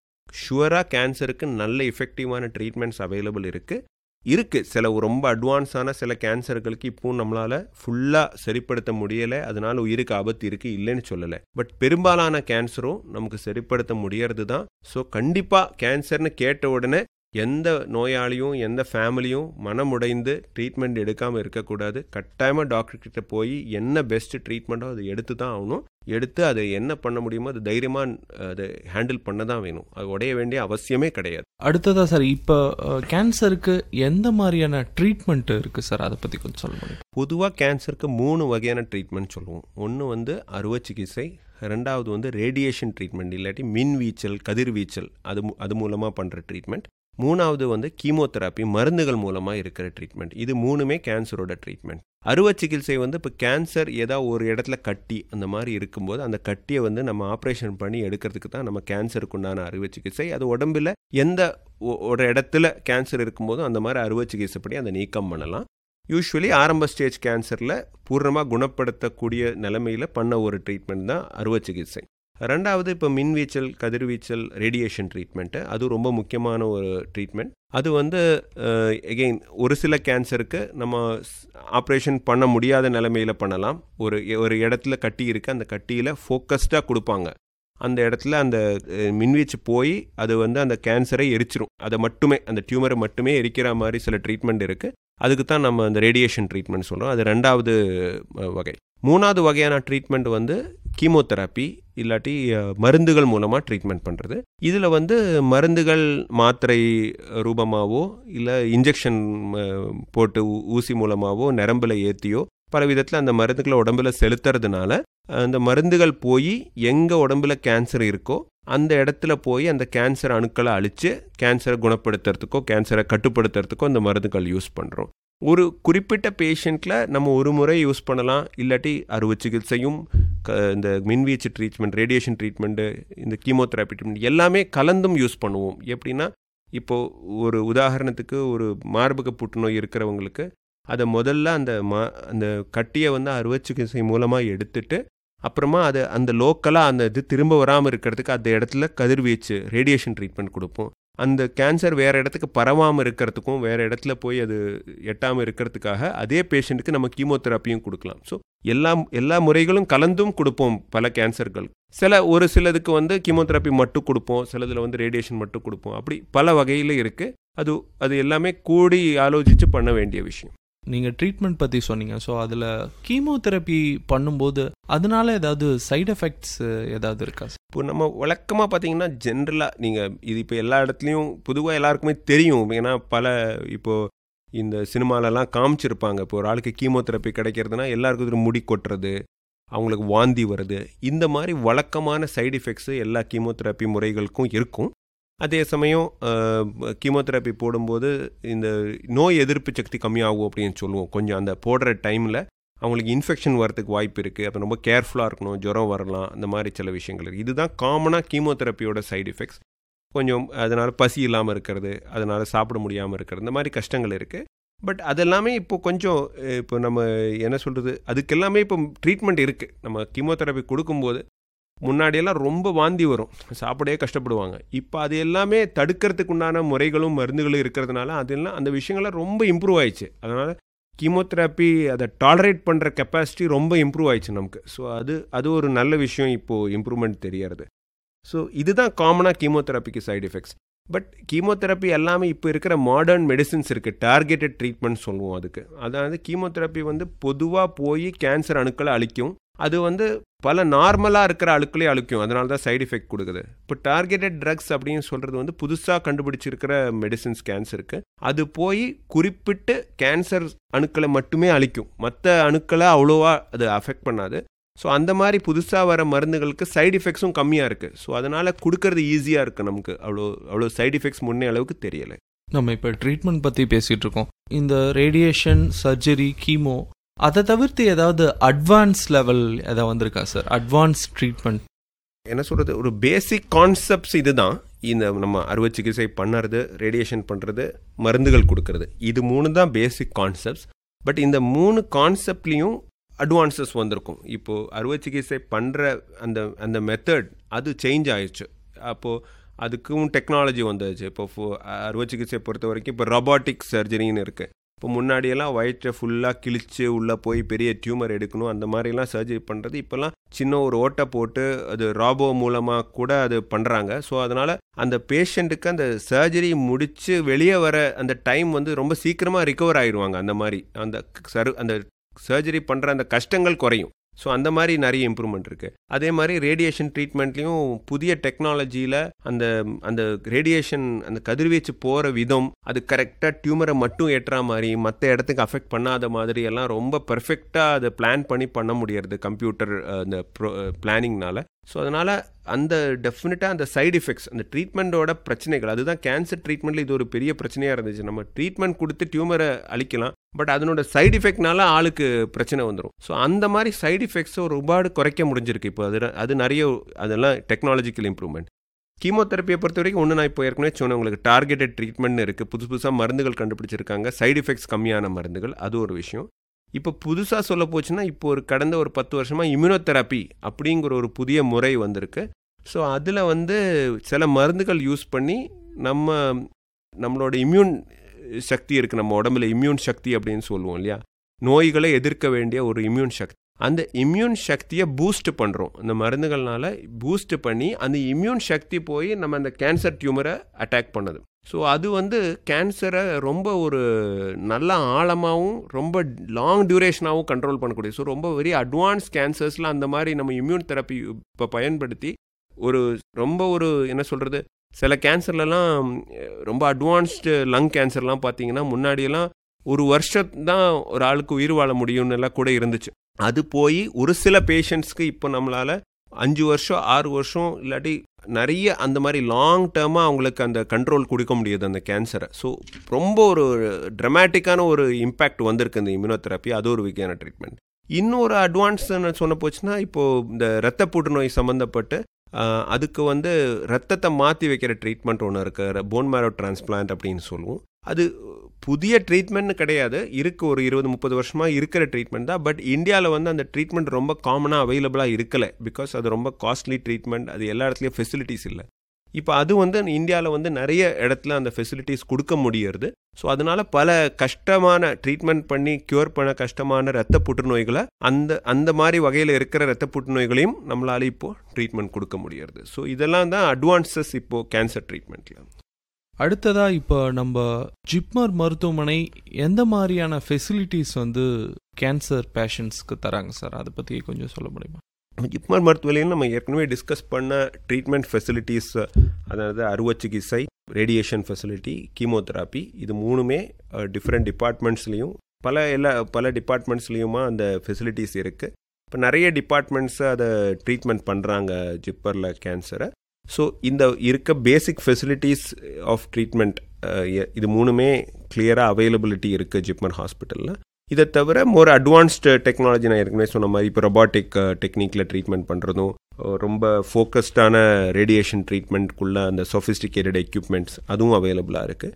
ஷுவராக கேன்சருக்கு நல்ல எஃபெக்டிவான ட்ரீட்மெண்ட்ஸ் அவைலபிள் இருக்குது இருக்குது சில ரொம்ப அட்வான்ஸான சில கேன்சர்களுக்கு இப்போவும் நம்மளால் ஃபுல்லாக சரிப்படுத்த முடியலை, அதனால் உயிருக்கு ஆபத்து இருக்குது, இல்லைன்னு சொல்லலை. பட் பெரும்பாலான கேன்சரும் நமக்கு சரிப்படுத்த முடியறது தான். ஸோ கண்டிப்பாக கேன்சர்னு கேட்ட உடனே எந்த நோயாளியும் எந்த ஃபேமிலியும் மனமுடைந்து ட்ரீட்மெண்ட் எடுக்காமல் இருக்கக்கூடாது. கட்டாயமாக டாக்டர்கிட்ட போய் என்ன பெஸ்ட் ட்ரீட்மெண்ட்டோ அதை எடுத்து தான் ஆகணும். எடுத்து அதை என்ன பண்ண முடியுமோ அது தைரியமாக அதை ஹேண்டில் பண்ண தான் வேணும். அது உடைய வேண்டிய அவசியமே கிடையாது. அடுத்ததா சார், இப்போ கேன்சருக்கு எந்த மாதிரியான ட்ரீட்மெண்ட் இருக்குது சார், அதை பற்றி கொஞ்சம் சொல்ல முடியும்? பொதுவாக கேன்சருக்கு மூணு வகையான ட்ரீட்மெண்ட் சொல்லுவோம். ஒன்று வந்து அறுவை சிகிச்சை, ரெண்டாவது வந்து ரேடியேஷன் ட்ரீட்மெண்ட் இல்லாட்டி மின்வீச்சல் கதிர்வீச்சல் அது அது மூலமாக பண்ணுற ட்ரீட்மெண்ட், மூணாவது வந்து கீமோதெராப்பி மருந்துகள் மூலமாக இருக்கிற ட்ரீட்மெண்ட். இது மூணுமே கேன்சரோட ட்ரீட்மெண்ட். அறுவை சிகிச்சை வந்து இப்போ கேன்சர் ஏதாவது ஒரு இடத்துல கட்டி அந்த மாதிரி இருக்கும்போது அந்த கட்டியை வந்து நம்ம ஆப்ரேஷன் பண்ணி எடுக்கிறதுக்கு தான் நம்ம கேன்சருக்கு உண்டான அறுவை சிகிச்சை. அது உடம்பில் எந்த ஒரு இடத்துல கேன்சர் இருக்கும்போதும் அந்த மாதிரி அறுவை சிகிச்சைப்படி அதை நீக்கம் பண்ணலாம். யூஸ்வலி ஆரம்ப ஸ்டேஜ் கேன்சரில் பூர்ணமாக குணப்படுத்தக்கூடிய நிலைமையில் பண்ண ஒரு ட்ரீட்மெண்ட் தான் அறுவை சிகிச்சை. ரெண்டாவது இப்போ மின்வீச்சல் கதிர்வீச்சல் ரேடியேஷன் ட்ரீட்மெண்ட்டு, அது ரொம்ப முக்கியமான ஒரு ட்ரீட்மெண்ட். அது வந்து எகெயின் ஒரு சில கேன்சருக்கு நம்ம ஆப்ரேஷன் பண்ண முடியாத நிலைமையில் பண்ணலாம். ஒரு ஒரு இடத்துல கட்டி இருக்குது, அந்த கட்டியில் ஃபோக்கஸ்டாக கொடுப்பாங்க. அந்த இடத்துல அந்த மின்வீச்சு போய் அது வந்து அந்த கேன்சரை எரிச்சிரும். அதை மட்டுமே அந்த டியூமரை மட்டுமே எரிக்கிற மாதிரி சில ட்ரீட்மெண்ட் இருக்குது. அதுக்கு தான் நம்ம அந்த ரேடியேஷன் ட்ரீட்மெண்ட் சொல்கிறோம். அது ரெண்டாவது வகை. மூணாவது வகையான ட்ரீட்மெண்ட் வந்து கீமோதெராப்பி இல்லாட்டி மருந்துகள் மூலமாக ட்ரீட்மெண்ட் பண்ணுறது. இதில் வந்து மருந்துகள் மாத்திரை ரூபமாகவோ இல்லை இன்ஜெக்ஷன் போட்டு ஊசி மூலமாகவோ நரம்பில் ஏற்றியோ பல விதத்தில் அந்த மருந்துகளை உடம்புல செலுத்துறதுனால அந்த மருந்துகள் போய் எங்கே உடம்புல கேன்சர் இருக்கோ அந்த இடத்துல போய் அந்த கேன்சர் அணுக்களை அழித்து கேன்சரை குணப்படுத்துறதுக்கோ கேன்சரை கட்டுப்படுத்துறதுக்கோ அந்த மருந்துகள் யூஸ் பண்ணுறோம். ஒரு குறிப்பிட்ட பேஷண்ட்டில் நம்ம ஒரு முறை யூஸ் பண்ணலாம், இல்லாட்டி அறுவை சிகிச்சையும் க இந்த மின்வீச்சு ட்ரீட்மெண்ட் ரேடியேஷன் ட்ரீட்மெண்ட்டு இந்த கீமோதெராப்பி ட்ரீட்மெண்ட் எல்லாமே கலந்தும் யூஸ் பண்ணுவோம். எப்படின்னா இப்போது ஒரு உதாரணத்துக்கு ஒரு மார்பக புற்றுநோய் இருக்கிறவங்களுக்கு அதை முதல்ல அந்த மா அந்த கட்டியை வந்து அறுவை சிகிச்சை மூலமாக எடுத்துட்டு அப்புறமா அதை அந்த லோக்கலாக அந்த இது திரும்ப வராமல் இருக்கிறதுக்கு அந்த இடத்துல கதிர்வீச்சு ரேடியேஷன் ட்ரீட்மெண்ட் கொடுப்போம். அந்த கேன்சர் வேறு இடத்துக்கு பரவாமல் இருக்கிறதுக்கும் வேறு இடத்துல போய் அது எட்டாமல் இருக்கிறதுக்காக அதே பேஷண்ட்டுக்கு நம்ம கீமோதெராப்பியும் கொடுக்கலாம். ஸோ எல்லா எல்லா முறைகளும் கலந்தும் கொடுப்போம். பல கேன்சர்கள் சில ஒரு சிலதுக்கு வந்து கீமோதெராப்பி மட்டும் கொடுப்போம், சிலதில் வந்து ரேடியேஷன் மட்டும் கொடுப்போம். அப்படி பல வகையில் இருக்குது. அது அது எல்லாமே கூடி ஆலோசித்து பண்ண வேண்டிய விஷயம். நீங்கள் ட்ரீட்மெண்ட் பற்றி சொன்னீங்க. ஸோ அதில் கீமோதெரப்பி பண்ணும்போது அதனால ஏதாவது சைடு எஃபெக்ட்ஸ் ஏதாவது இருக்கா? இப்போ நம்ம வழக்கமாக பார்த்தீங்கன்னா ஜென்ரலாக நீங்கள் இது இப்போ எல்லா இடத்துலையும் பொதுவாக எல்லாருக்குமே தெரியும். ஏன்னா பல இப்போது இந்த சினிமாலெலாம் காமிச்சிருப்பாங்க. இப்போ ஒரு ஆளுக்கு கீமோதெரப்பி கிடைக்கிறதுனா எல்லாருக்கும் முடி கொட்டுறது, அவங்களுக்கு வாந்தி வருது, இந்த மாதிரி வழக்கமான சைடு எஃபெக்ட்ஸு எல்லா கீமோதெரப்பி முறைகளுக்கும் இருக்கும். அதே சமயம் கீமோதெராப்பி போடும்போது இந்த நோய் எதிர்ப்பு சக்தி கம்மியாகும் அப்படின்னு சொல்லுவோம். கொஞ்சம் அந்த போடுற டைமில் அவங்களுக்கு இன்ஃபெக்ஷன் வரதுக்கு வாய்ப்பு இருக்குது. அப்போ ரொம்ப கேர்ஃபுல்லாக இருக்கணும், ஜுரம் வரலாம், அந்த மாதிரி சில விஷயங்கள் இருக்குது. இதுதான் காமனாக கீமோதெராப்பியோட சைடு எஃபெக்ட்ஸ். கொஞ்சம் அதனால் பசி இல்லாமல் இருக்கிறது, அதனால் சாப்பிட முடியாமல் இருக்கிறது, இந்த மாதிரி கஷ்டங்கள் இருக்குது. பட் அதெல்லாமே இப்போ கொஞ்சம் இப்போ நம்ம என்ன சொல்கிறது, அதுக்கெல்லாமே இப்போ ட்ரீட்மெண்ட் இருக்குது. நம்ம கீமோதெராப்பி கொடுக்கும்போது முன்னாடியெல்லாம் ரொம்ப வாந்தி வரும், சாப்பிடவே கஷ்டப்படுவாங்க. இப்போ அது எல்லாமே தடுக்கிறதுக்கு உண்டான முறைகளும் மருந்துகளும் இருக்கிறதுனால அதெல்லாம் அந்த விஷயங்கள்லாம் ரொம்ப இம்ப்ரூவ் ஆயிடுச்சு. அதனால் கீமோதெரப்பி அதை டாலரேட் பண்ணுற கெப்பாசிட்டி ரொம்ப இம்ப்ரூவ் ஆயிடுச்சு நமக்கு. ஸோ அது அது ஒரு நல்ல விஷயம், இப்போது இம்ப்ரூவ்மெண்ட் தெரியறது. ஸோ இதுதான் காமனாக கீமோதெரப்பிக்கு சைடு எஃபெக்ட்ஸ். பட் கீமோதெரப்பி எல்லாமே இப்போ இருக்கிற மாடர்ன் மெடிசின்ஸ் இருக்குது, டார்கெட்டட் ட்ரீட்மெண்ட் சொல்லுவோம் அதுக்கு. அதாவது கீமோதெரப்பி வந்து பொதுவாக போய் கேன்சர் அணுக்களை அழிக்கும், அது வந்து பல நார்மலாக இருக்கிற அணுக்களே அழிக்கும், அதனால தான் சைடு எஃபெக்ட் கொடுக்குது. இப்போ டார்கெட்டட் ட்ரக்ஸ் அப்படின்னு சொல்கிறது வந்து புதுசாக கண்டுபிடிச்சிருக்கிற மெடிசின்ஸ் கேன்சருக்கு, அது போய் குறிப்பிட்டு கேன்சர் அணுக்களை மட்டுமே அழிக்கும், மற்ற அணுக்களை அவ்வளோவா அது அஃபெக்ட் பண்ணாது. ஸோ அந்த மாதிரி புதுசாக வர மருந்துகளுக்கு சைடு எஃபெக்ட்ஸும் கம்மியாக இருக்குது. ஸோ அதனால் கொடுக்கறது ஈஸியாக இருக்குது நமக்கு, அவ்வளோ அவ்வளோ சைடு எஃபெக்ட்ஸ் முன்னே அளவுக்கு தெரியலை. நம்ம இப்போ ட்ரீட்மெண்ட் பற்றி பேசிகிட்டு இருக்கோம். இந்த ரேடியேஷன், சர்ஜரி, கீமோ, அதை தவிர்த்து ஏதாவது அட்வான்ஸ் லெவல் எதாவது வந்திருக்கா சார்? அட்வான்ஸ் ட்ரீட்மெண்ட் என்ன சொல்கிறது, ஒரு பேசிக் கான்செப்ட்ஸ் இது தான். இந்த நம்ம அறுவை சிகிச்சை பண்ணுறது, ரேடியேஷன் பண்ணுறது, மருந்துகள் கொடுக்கறது, இது மூணு தான் பேசிக் கான்செப்ட்ஸ். பட் இந்த மூணு கான்செப்ட்லேயும் அட்வான்சஸ் வந்திருக்கும். இப்போது அறுவை சிகிச்சை பண்ணுற அந்த அந்த மெத்தட் அது சேஞ்ச் ஆயிடுச்சு. அப்போது அதுக்கும் டெக்னாலஜி வந்துச்சு. இப்போ அறுவை சிகிச்சை பொறுத்த வரைக்கும் இப்போ ரொபாட்டிக் சர்ஜரின்னு இருக்குது. இப்போ முன்னாடியெல்லாம் வயிற்றை ஃபுல்லாக கிழிச்சு உள்ளே போய் பெரிய டியூமர் எடுக்கணும், அந்த மாதிரிலாம் சர்ஜரி பண்ணுறது இப்போல்லாம் சின்ன ஒரு ஓட்டை போட்டு அது ராபோ மூலமாக கூட அது பண்ணுறாங்க. ஸோ அதனால் அந்த பேஷண்ட்டுக்கு அந்த சர்ஜரி முடித்து வெளியே வர அந்த டைம் வந்து ரொம்ப சீக்கிரமாக ரிகவர் ஆகிடுவாங்க. அந்த மாதிரி அந்த சரு அந்த சர்ஜரி பண்ணுற அந்த கஷ்டங்கள் குறையும். ஸோ அந்த மாதிரி நிறைய இம்ப்ரூவ்மெண்ட் இருக்குது. அதே மாதிரி ரேடியேஷன் ட்ரீட்மெண்ட்லேயும் புதிய டெக்னாலஜியில் அந்த அந்த ரேடியேஷன் அந்த கதிர்வீச்சு போகிற விதம் அது கரெக்டாக டியூமரை மட்டும் ஏற்றுற மாதிரி மற்ற இடத்துக்கு அஃபெக்ட் பண்ணாத மாதிரி எல்லாம் ரொம்ப பர்ஃபெக்டாக அதை பிளான் பண்ணி பண்ண முடியறது கம்ப்யூட்டர் அந்த ப்ரோ பிளானிங்னால. ஸோ அதனால் அந்த டெஃபினட்டாக அந்த சைடு எஃபெக்ட்ஸ், அந்த ட்ரீட்மெண்ட்டோட பிரச்சனைகள், அதுதான் கேன்சர் ட்ரீட்மெண்ட்டில் இது ஒரு பெரிய பிரச்சனையாக இருந்துச்சு. நம்ம ட்ரீட்மெண்ட் கொடுத்து டியூமரை அழிக்கலாம், பட் அதனோட சைடு எஃபெக்ட்னால ஆளுக்கு பிரச்சனை வந்துடும். ஸோ அந்த மாதிரி சைடு எஃபெக்ட்ஸை ஒரு ரூபாடு குறைக்க முடிஞ்சிருக்கு இப்போ. அது அது நிறைய அதெல்லாம் டெக்னாலஜிக்கல் இம்ப்ரூவ்மெண்ட். கீமோதெரப்பியை பொறுத்த வரைக்கும் ஒன்று நான் இப்போ ஏற்கனவே சொன்னேன் உங்களுக்கு, டார்கெட்டட் ட்ரீட்மெண்ட்னு இருக்குது, புதுசு புதுசாக மருந்துகள் கண்டுபிடிச்சிருக்காங்க, சைடு எஃபெக்ட்ஸ் கம்மியான மருந்துகள், அது ஒரு விஷயம். இப்போ புதுசாக சொல்ல போச்சுன்னா இப்போ ஒரு கடந்த ஒரு பத்து வருஷமாக இம்யூனோதெரப்பி அப்படிங்கிற ஒரு புதிய முறை வந்திருக்கு. ஸோ அதில் வந்து சில மருந்துகள் யூஸ் பண்ணி நம்ம நம்மளோட இம்யூன் சக்தி இருக்குது, நம்ம உடம்புல இம்யூன் சக்தி அப்படின்னு சொல்லுவோம் இல்லையா, நோய்களை எதிர்க்க வேண்டிய ஒரு இம்யூன் சக்தி, அந்த இம்யூன் சக்தியை பூஸ்ட் பண்ணுறோம் இந்த மருந்துகள்னால. பூஸ்ட் பண்ணி அந்த இம்யூன் சக்தி போய் நம்ம அந்த கேன்சர் டியூமரை அட்டாக் பண்ணுது. ஸோ அது வந்து கேன்சரை ரொம்ப ஒரு நல்ல ஆழமாகவும் ரொம்ப லாங் டியூரேஷனாகவும் கண்ட்ரோல் பண்ணக்கூடிய, ஸோ ரொம்ப வெரி அட்வான்ஸ் கேன்சர்ஸில் அந்த மாதிரி நம்ம இம்யூன் தெரப்பி இப்போ பயன்படுத்தி ஒரு ரொம்ப ஒரு என்ன சொல்கிறது, சில கேன்சர்லலாம் ரொம்ப அட்வான்ஸ்டு லங் கேன்சர்லாம் பார்த்தீங்கன்னா முன்னாடியெல்லாம் ஒரு வருஷம் தான் ஒரு ஆளுக்கு உயிர் வாழ முடியும்னு எல்லாம் கூட இருந்துச்சு. அது போய் ஒரு சில பேஷண்ட்ஸ்க்கு இப்போ நம்மளால் அஞ்சு வருஷம் ஆறு வருஷம் இல்லாட்டி நிறைய அந்த மாதிரி லாங் டேர்மாக அவங்களுக்கு அந்த கண்ட்ரோல் கொடுக்க முடியுது அந்த கேன்சரை. ஸோ ரொம்ப ஒரு ட்ரமேட்டிக்கான ஒரு இம்பேக்ட் வந்திருக்கு இந்த இம்யூனோதெரப்பி, அது ஒரு வகையான ட்ரீட்மெண்ட். இன்னொரு அட்வான்ஸ்ன்னு சொன்ன போச்சுன்னா இப்போது இந்த இரத்த புற்றுநோய் சம்மந்தப்பட்டு அதுக்கு வந்து ரத்தத்தை மாற்றி வைக்கிற ட்ரீட்மெண்ட் ஒன்று இருக்குது, போன் மேரோ டிரான்ஸ்பிளான்ட் அப்படின்னு சொல்லுவோம். அது புதிய ட்ரீட்மெண்ட்னு கிடையாது, இருக்குது ஒரு இருபது முப்பது வருஷமாக இருக்கிற ட்ரீட்மெண்ட் தான். பட் இந்தியாவில் வந்து அந்த ட்ரீட்மெண்ட் ரொம்ப காமனாக அவைலபிளாக இருக்கலை, பிகாஸ் அது ரொம்ப காஸ்ட்லி ட்ரீட்மெண்ட், அது எல்லா இடத்துலையும் ஃபெசிலிட்டிஸ் இல்லை. இப்போ அது வந்து இந்தியாவில் வந்து நிறைய இடத்துல அந்த ஃபெசிலிட்டிஸ் கொடுக்க முடியறது. ஸோ அதனால் பல கஷ்டமான ட்ரீட்மெண்ட் பண்ணி க்யூர் பண்ண கஷ்டமான இரத்த புற்றுநோய்களை அந்த அந்த மாதிரி வகையில் இருக்கிற இரத்த புற்றுநோய்களையும் நம்மளால் இப்போது ட்ரீட்மெண்ட் கொடுக்க முடியறது. ஸோ இதெல்லாம் தான் அட்வான்சஸ் இப்போது கேன்சர் ட்ரீட்மெண்ட்டில். அடுத்ததாக இப்போ நம்ம ஜிப்மர் மருத்துவமனை எந்த மாதிரியான ஃபெசிலிட்டிஸ் வந்து கேன்சர் பேஷண்ட்ஸ்க்கு தராங்க சார், அதை பற்றி கொஞ்சம் சொல்ல முடியுமா? ஜிப்மர் மருத்துவமனையில் நம்ம ஏற்கனவே டிஸ்கஸ் பண்ண ட்ரீட்மெண்ட் ஃபெசிலிட்டிஸ், அதாவது அறுவை சிகிச்சை, ரேடியேஷன் ஃபெசிலிட்டி, கீமோதெராப்பி, இது மூணுமே டிஃப்ரெண்ட் டிபார்ட்மெண்ட்ஸ்லேயும் பல எல்லா பல டிபார்ட்மெண்ட்ஸ்லேயுமா அந்த ஃபெசிலிட்டிஸ் இருக்குது. இப்போ நிறைய டிபார்ட்மெண்ட்ஸை அதை ட்ரீட்மெண்ட் பண்ணுறாங்க ஜிப்பரில் கேன்சரை. ஸோ இந்த இருக்க பேசிக் ஃபெசிலிட்டிஸ் ஆஃப் ட்ரீட்மெண்ட் இது மூணுமே கிளியராக அவைலபிலிட்டி இருக்குது ஜிப்மர் ஹாஸ்பிட்டலில். இதை தவிர மோர் அட்வான்ஸ்டு டெக்னாலஜி, நான் ஏற்கனவே சொன்ன மாதிரி இப்போ ரொபாட்டிக் டெக்னிக்கில் ட்ரீட்மெண்ட் பண்ணுறதும், ரொம்ப ஃபோக்கஸ்டான ரேடியேஷன் ட்ரீட்மெண்ட்குள்ளே அந்த சொஃபிஸ்டிகேட்டட் எக்யூப்மெண்ட்ஸ் அதுவும் அவைலபிளாக இருக்குது.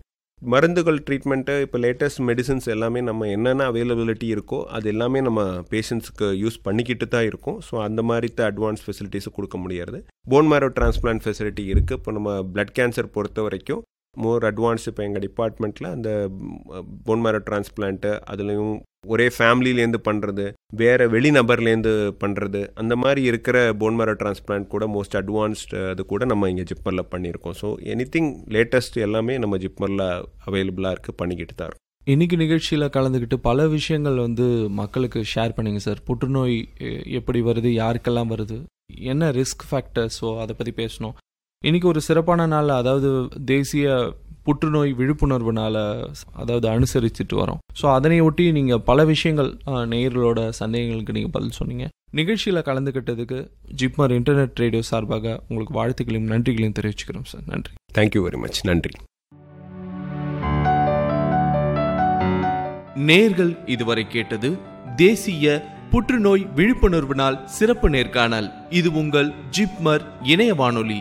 மருந்துகள் ட்ரீட்மெண்ட்டு இப்போ லேட்டஸ்ட் மெடிசன்ஸ் எல்லாமே நம்ம என்னென்ன அவைலபிலிட்டி இருக்கோ அது எல்லாமே நம்ம பேஷண்ட்ஸுக்கு யூஸ் பண்ணிக்கிட்டு தான் இருக்கோம். ஸோ அந்த மாதிரி தான் அட்வான்ஸ் ஃபெசிலிட்டிஸும் கொடுக்க முடியாது. போன் மேரோ டிரான்ஸ்பிளான்ட் ஃபெசிலிட்டி இருக்குது. இப்போ நம்ம பிளட் கேன்சர் பொறுத்த வரைக்கும் மோர் அட்வான்ஸ் இப்போ எங்கள் டிபார்ட்மெண்ட்டில் அந்த போன் மேரோ டிரான்ஸ்பிளான்ட்டு அதுலேயும் ஒரே ஃபேமிலியிலேருந்து பண்ணுறது, வேறு வெளிநபர்லேருந்து பண்ணுறது, அந்த மாதிரி இருக்கிற போன் மேரோ டிரான்ஸ்பிளான்ட் கூட மோஸ்ட் அட்வான்ஸ்டு அது கூட நம்ம இங்கே ஜிப்மரில் பண்ணியிருக்கோம். ஸோ எனிதிங் லேட்டஸ்ட் எல்லாமே நம்ம ஜிப்மரில் அவைலபிளாக இருக்குது, பண்ணிக்கிட்டு தான் இருக்கோம். இன்னைக்கு நிகழ்ச்சியில் கலந்துக்கிட்டு பல விஷயங்கள் வந்து மக்களுக்கு ஷேர் பண்ணிங்க சார். புற்றுநோய் எப்படி வருது, யாருக்கெல்லாம் வருது, என்ன ரிஸ்க் ஃபேக்டர், ஸோ அதை பற்றி பேசணும். இன்னைக்கு ஒரு சிறப்பான நாள், அதாவது தேசிய புற்றுநோய் விழிப்புணர்வு நாள அதாவது அனுசரிச்சுட்டு வரோம். ஸோ அதனை ஒட்டி நீங்கள் பல விஷயங்கள் நேயர்களோட சந்தேகங்களுக்கு நீங்கள் பதில் சொன்னீங்க. நிகழ்ச்சியில் கலந்துக்கிட்டதுக்கு ஜிப்மர் இன்டர்நெட் ரேடியோ சார்பாக உங்களுக்கு வாழ்த்துக்களையும் நன்றிகளையும் தெரிவிச்சுக்கிறோம் சார். நன்றி. Thank you very much. நன்றி. நேர்கள் இதுவரை கேட்டது தேசிய புற்றுநோய் விழிப்புணர்வு நாள் சிறப்பு நேர்காணல். இது உங்கள் ஜிப்மர் இணைய வானொலி.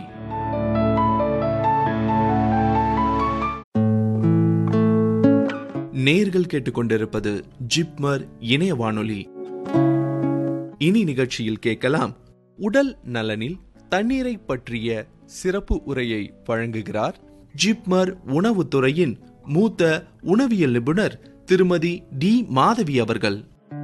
நேர்கள் கேட்டுக்கொண்டிருப்பது ஜிப்மர் இணைய வானொலி. இனி நிகழ்ச்சியில் கேட்கலாம், உடல் நலனில் தண்ணீரை பற்றிய சிறப்பு உரையை வழங்குகிறார் ஜிப்மர் உணவுத்துறையின் மூத்த உணவியல் நிபுணர் திருமதி டி மாதவி அவர்கள்.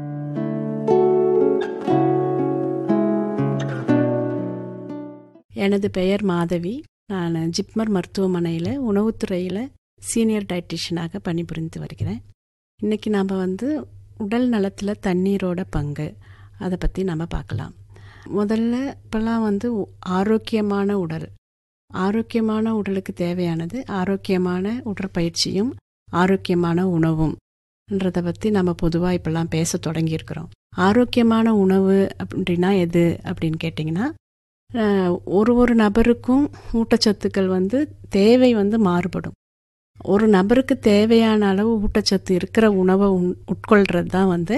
எனது பெயர் மாதவி. நான் ஜிப்மர் மருத்துவமனையில் உணவுத்துறையில் சீனியர் டயட்டிஷியனாக பணிபுரிந்து வருகிறேன். இன்றைக்கி நாம் வந்து உடல் நலத்தில் தண்ணீரோட பங்கு அதை பற்றி நம்ம பார்க்கலாம். முதல்ல இப்போல்லாம் வந்து ஆரோக்கியமான உடல், ஆரோக்கியமான உடலுக்கு தேவையானது ஆரோக்கியமான உடற்பயிற்சியும் ஆரோக்கியமான உணவும்ன்றதை பற்றி நம்ம பொதுவாக இப்போல்லாம் பேச தொடங்கியிருக்கிறோம். ஆரோக்கியமான உணவு அப்படின்னா எது அப்படின்னு கேட்டிங்கன்னா, ஒரு ஒரு நபருக்கும் ஊட்டச்சத்துக்கள் வந்து தேவை வந்து மாறுபடும். ஒரு நபருக்கு தேவையான அளவு ஊட்டச்சத்து இருக்கிற உணவை உண் உட்கொள்கிறது தான் வந்து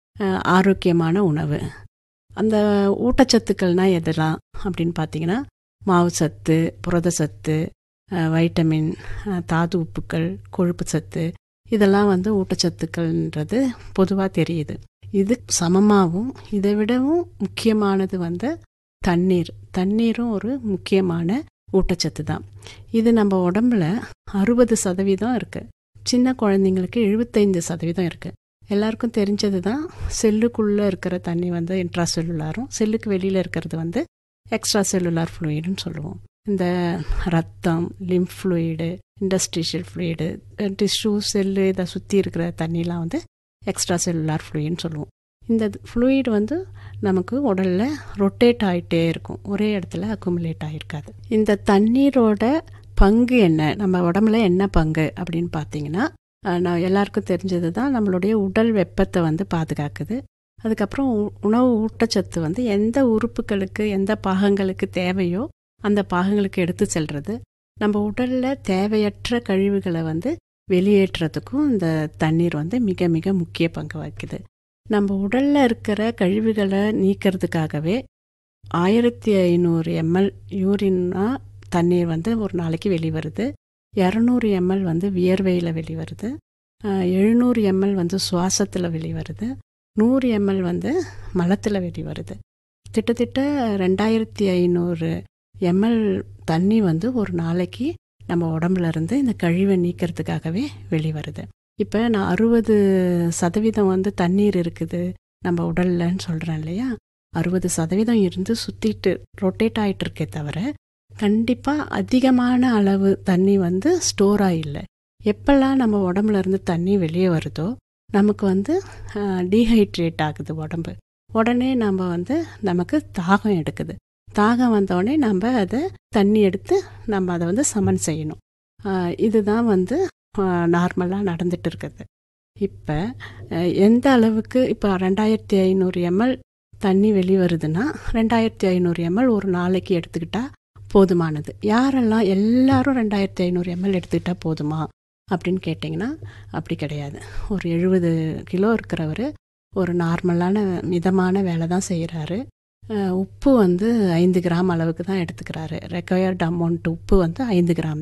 ஆரோக்கியமான உணவு. அந்த ஊட்டச்சத்துக்கள்னால் எதெல்லாம் அப்படின்னு பார்த்தீங்கன்னா, மாவு சத்து, புரத சத்து, வைட்டமின், தாது உப்புக்கள், கொழுப்பு சத்து, இதெல்லாம் வந்து ஊட்டச்சத்துக்கள்ன்றது பொதுவாக தெரியுது. இது சமமாகவும் இதை விடவும் முக்கியமானது வந்து தண்ணீர். தண்ணீரும் ஒரு முக்கியமான ஊட்டச்சத்து தான். இது நம்ம உடம்புல அறுபது சதவீதம் இருக்குது. சின்ன குழந்தைங்களுக்கு எழுபத்தைந்து சதவீதம் இருக்குது. எல்லாருக்கும் தெரிஞ்சது தான், செல்லுக்குள்ளே இருக்கிற தண்ணி வந்து இன்ட்ரா செல்லுலாரும், செல்லுக்கு வெளியில் இருக்கிறது வந்து எக்ஸ்ட்ரா செல்லுலார் ஃப்ளூயிடுன்னு சொல்லுவோம். இந்த ரத்தம், lymph fluid, industrial fluid, tissue, cell இதை சுற்றி இருக்கிற தண்ணிலாம் வந்து எக்ஸ்ட்ரா செல்லுலார் ஃப்ளூயிடுன்னு சொல்லுவோம். இந்த ஃப்ளூயிட் வந்து நமக்கு உடலில் ரொட்டேட் ஆகிட்டே இருக்கும், ஒரே இடத்துல அக்குமுலேட் ஆகிருக்காது. இந்த தண்ணீரோட பங்கு என்ன, நம்ம உடம்புல என்ன பங்கு அப்படின்னு பார்த்தீங்கன்னா, நான் எல்லாருக்கும் தெரிஞ்சது தான், நம்மளுடைய உடல் வெப்பத்தை வந்து பாதுகாக்குது. அதுக்கப்புறம் உணவு ஊட்டச்சத்து வந்து எந்த உறுப்புகளுக்கு எந்த பாகங்களுக்கு தேவையோ அந்த பாகங்களுக்கு எடுத்து செல்வது, நம்ம உடலில் தேவையற்ற கழிவுகளை வந்து வெளியேற்றுறதுக்கும் இந்த தண்ணீர் வந்து மிக மிக முக்கிய பங்கு வகிக்குது. நம்ம உடலில் இருக்கிற கழிவுகளை நீக்கிறதுக்காகவே ஆயிரத்தி ஐநூறு எம்எல் யூரின்னா தண்ணீர் வந்து ஒரு நாளைக்கு வெளிவருது. இரநூறு எம்எல் வந்து வியர்வையில் வெளிவருது, எழுநூறு எம்எல் வந்து சுவாசத்தில் வெளிவருது, நூறு எம்எல் வந்து மலத்தில் வெளிவருது. கிட்டத்தட்ட ரெண்டாயிரத்தி ஐநூறு எம்எல் தண்ணி வந்து ஒரு நாளைக்கு நம்ம உடம்புல இருந்து இந்த கழிவை நீக்கிறதுக்காகவே வெளிவருது. இப்போ நான் அறுபது சதவீதம் வந்து தண்ணீர் இருக்குது நம்ம உடல்லன்னு சொல்கிறேன் இல்லையா, அறுபது சதவீதம் இருந்து சுற்றிட்டு ரொட்டேட் ஆகிட்டு இருக்கே தவிர கண்டிப்பாக அதிகமான அளவு தண்ணி வந்து ஸ்டோர் ஆகில்லை. எப்பெல்லாம் நம்ம உடம்புல இருந்து தண்ணி வெளியே வருதோ நமக்கு வந்து டீஹைட்ரேட் ஆகுது உடம்பு. உடனே நம்ம வந்து நமக்கு தாகம் எடுக்குது. தாகம் வந்தோடனே நம்ம அதை தண்ணி எடுத்து நம்ம அதை வந்து சமன் செய்யணும். இதுதான் வந்து நார்மலாக நடந்துட்டு இருக்குது. இப்போ எந்த அளவுக்கு இப்போ ரெண்டாயிரத்தி ஐநூறு எம்எல் தண்ணி வெளிவருதுன்னா ரெண்டாயிரத்தி ஐநூறு எம்எல் ஒரு நாளைக்கு எடுத்துக்கிட்டால் போதுமானது. யாரெல்லாம் எல்லாரும் ரெண்டாயிரத்தி ஐநூறு எம்எல் எடுத்துக்கிட்டால் போதுமா அப்படின்னு கேட்டிங்கன்னா அப்படி கிடையாது. ஒரு எழுபது கிலோ இருக்கிறவர் ஒரு நார்மலான மிதமான வேலை தான் செய்கிறாரு. உப்பு வந்து ஐந்து கிராம் அளவுக்கு தான் எடுத்துக்கிறாரு. ரெக்வயர்டு அமௌண்ட் உப்பு வந்து ஐந்து கிராம் தான்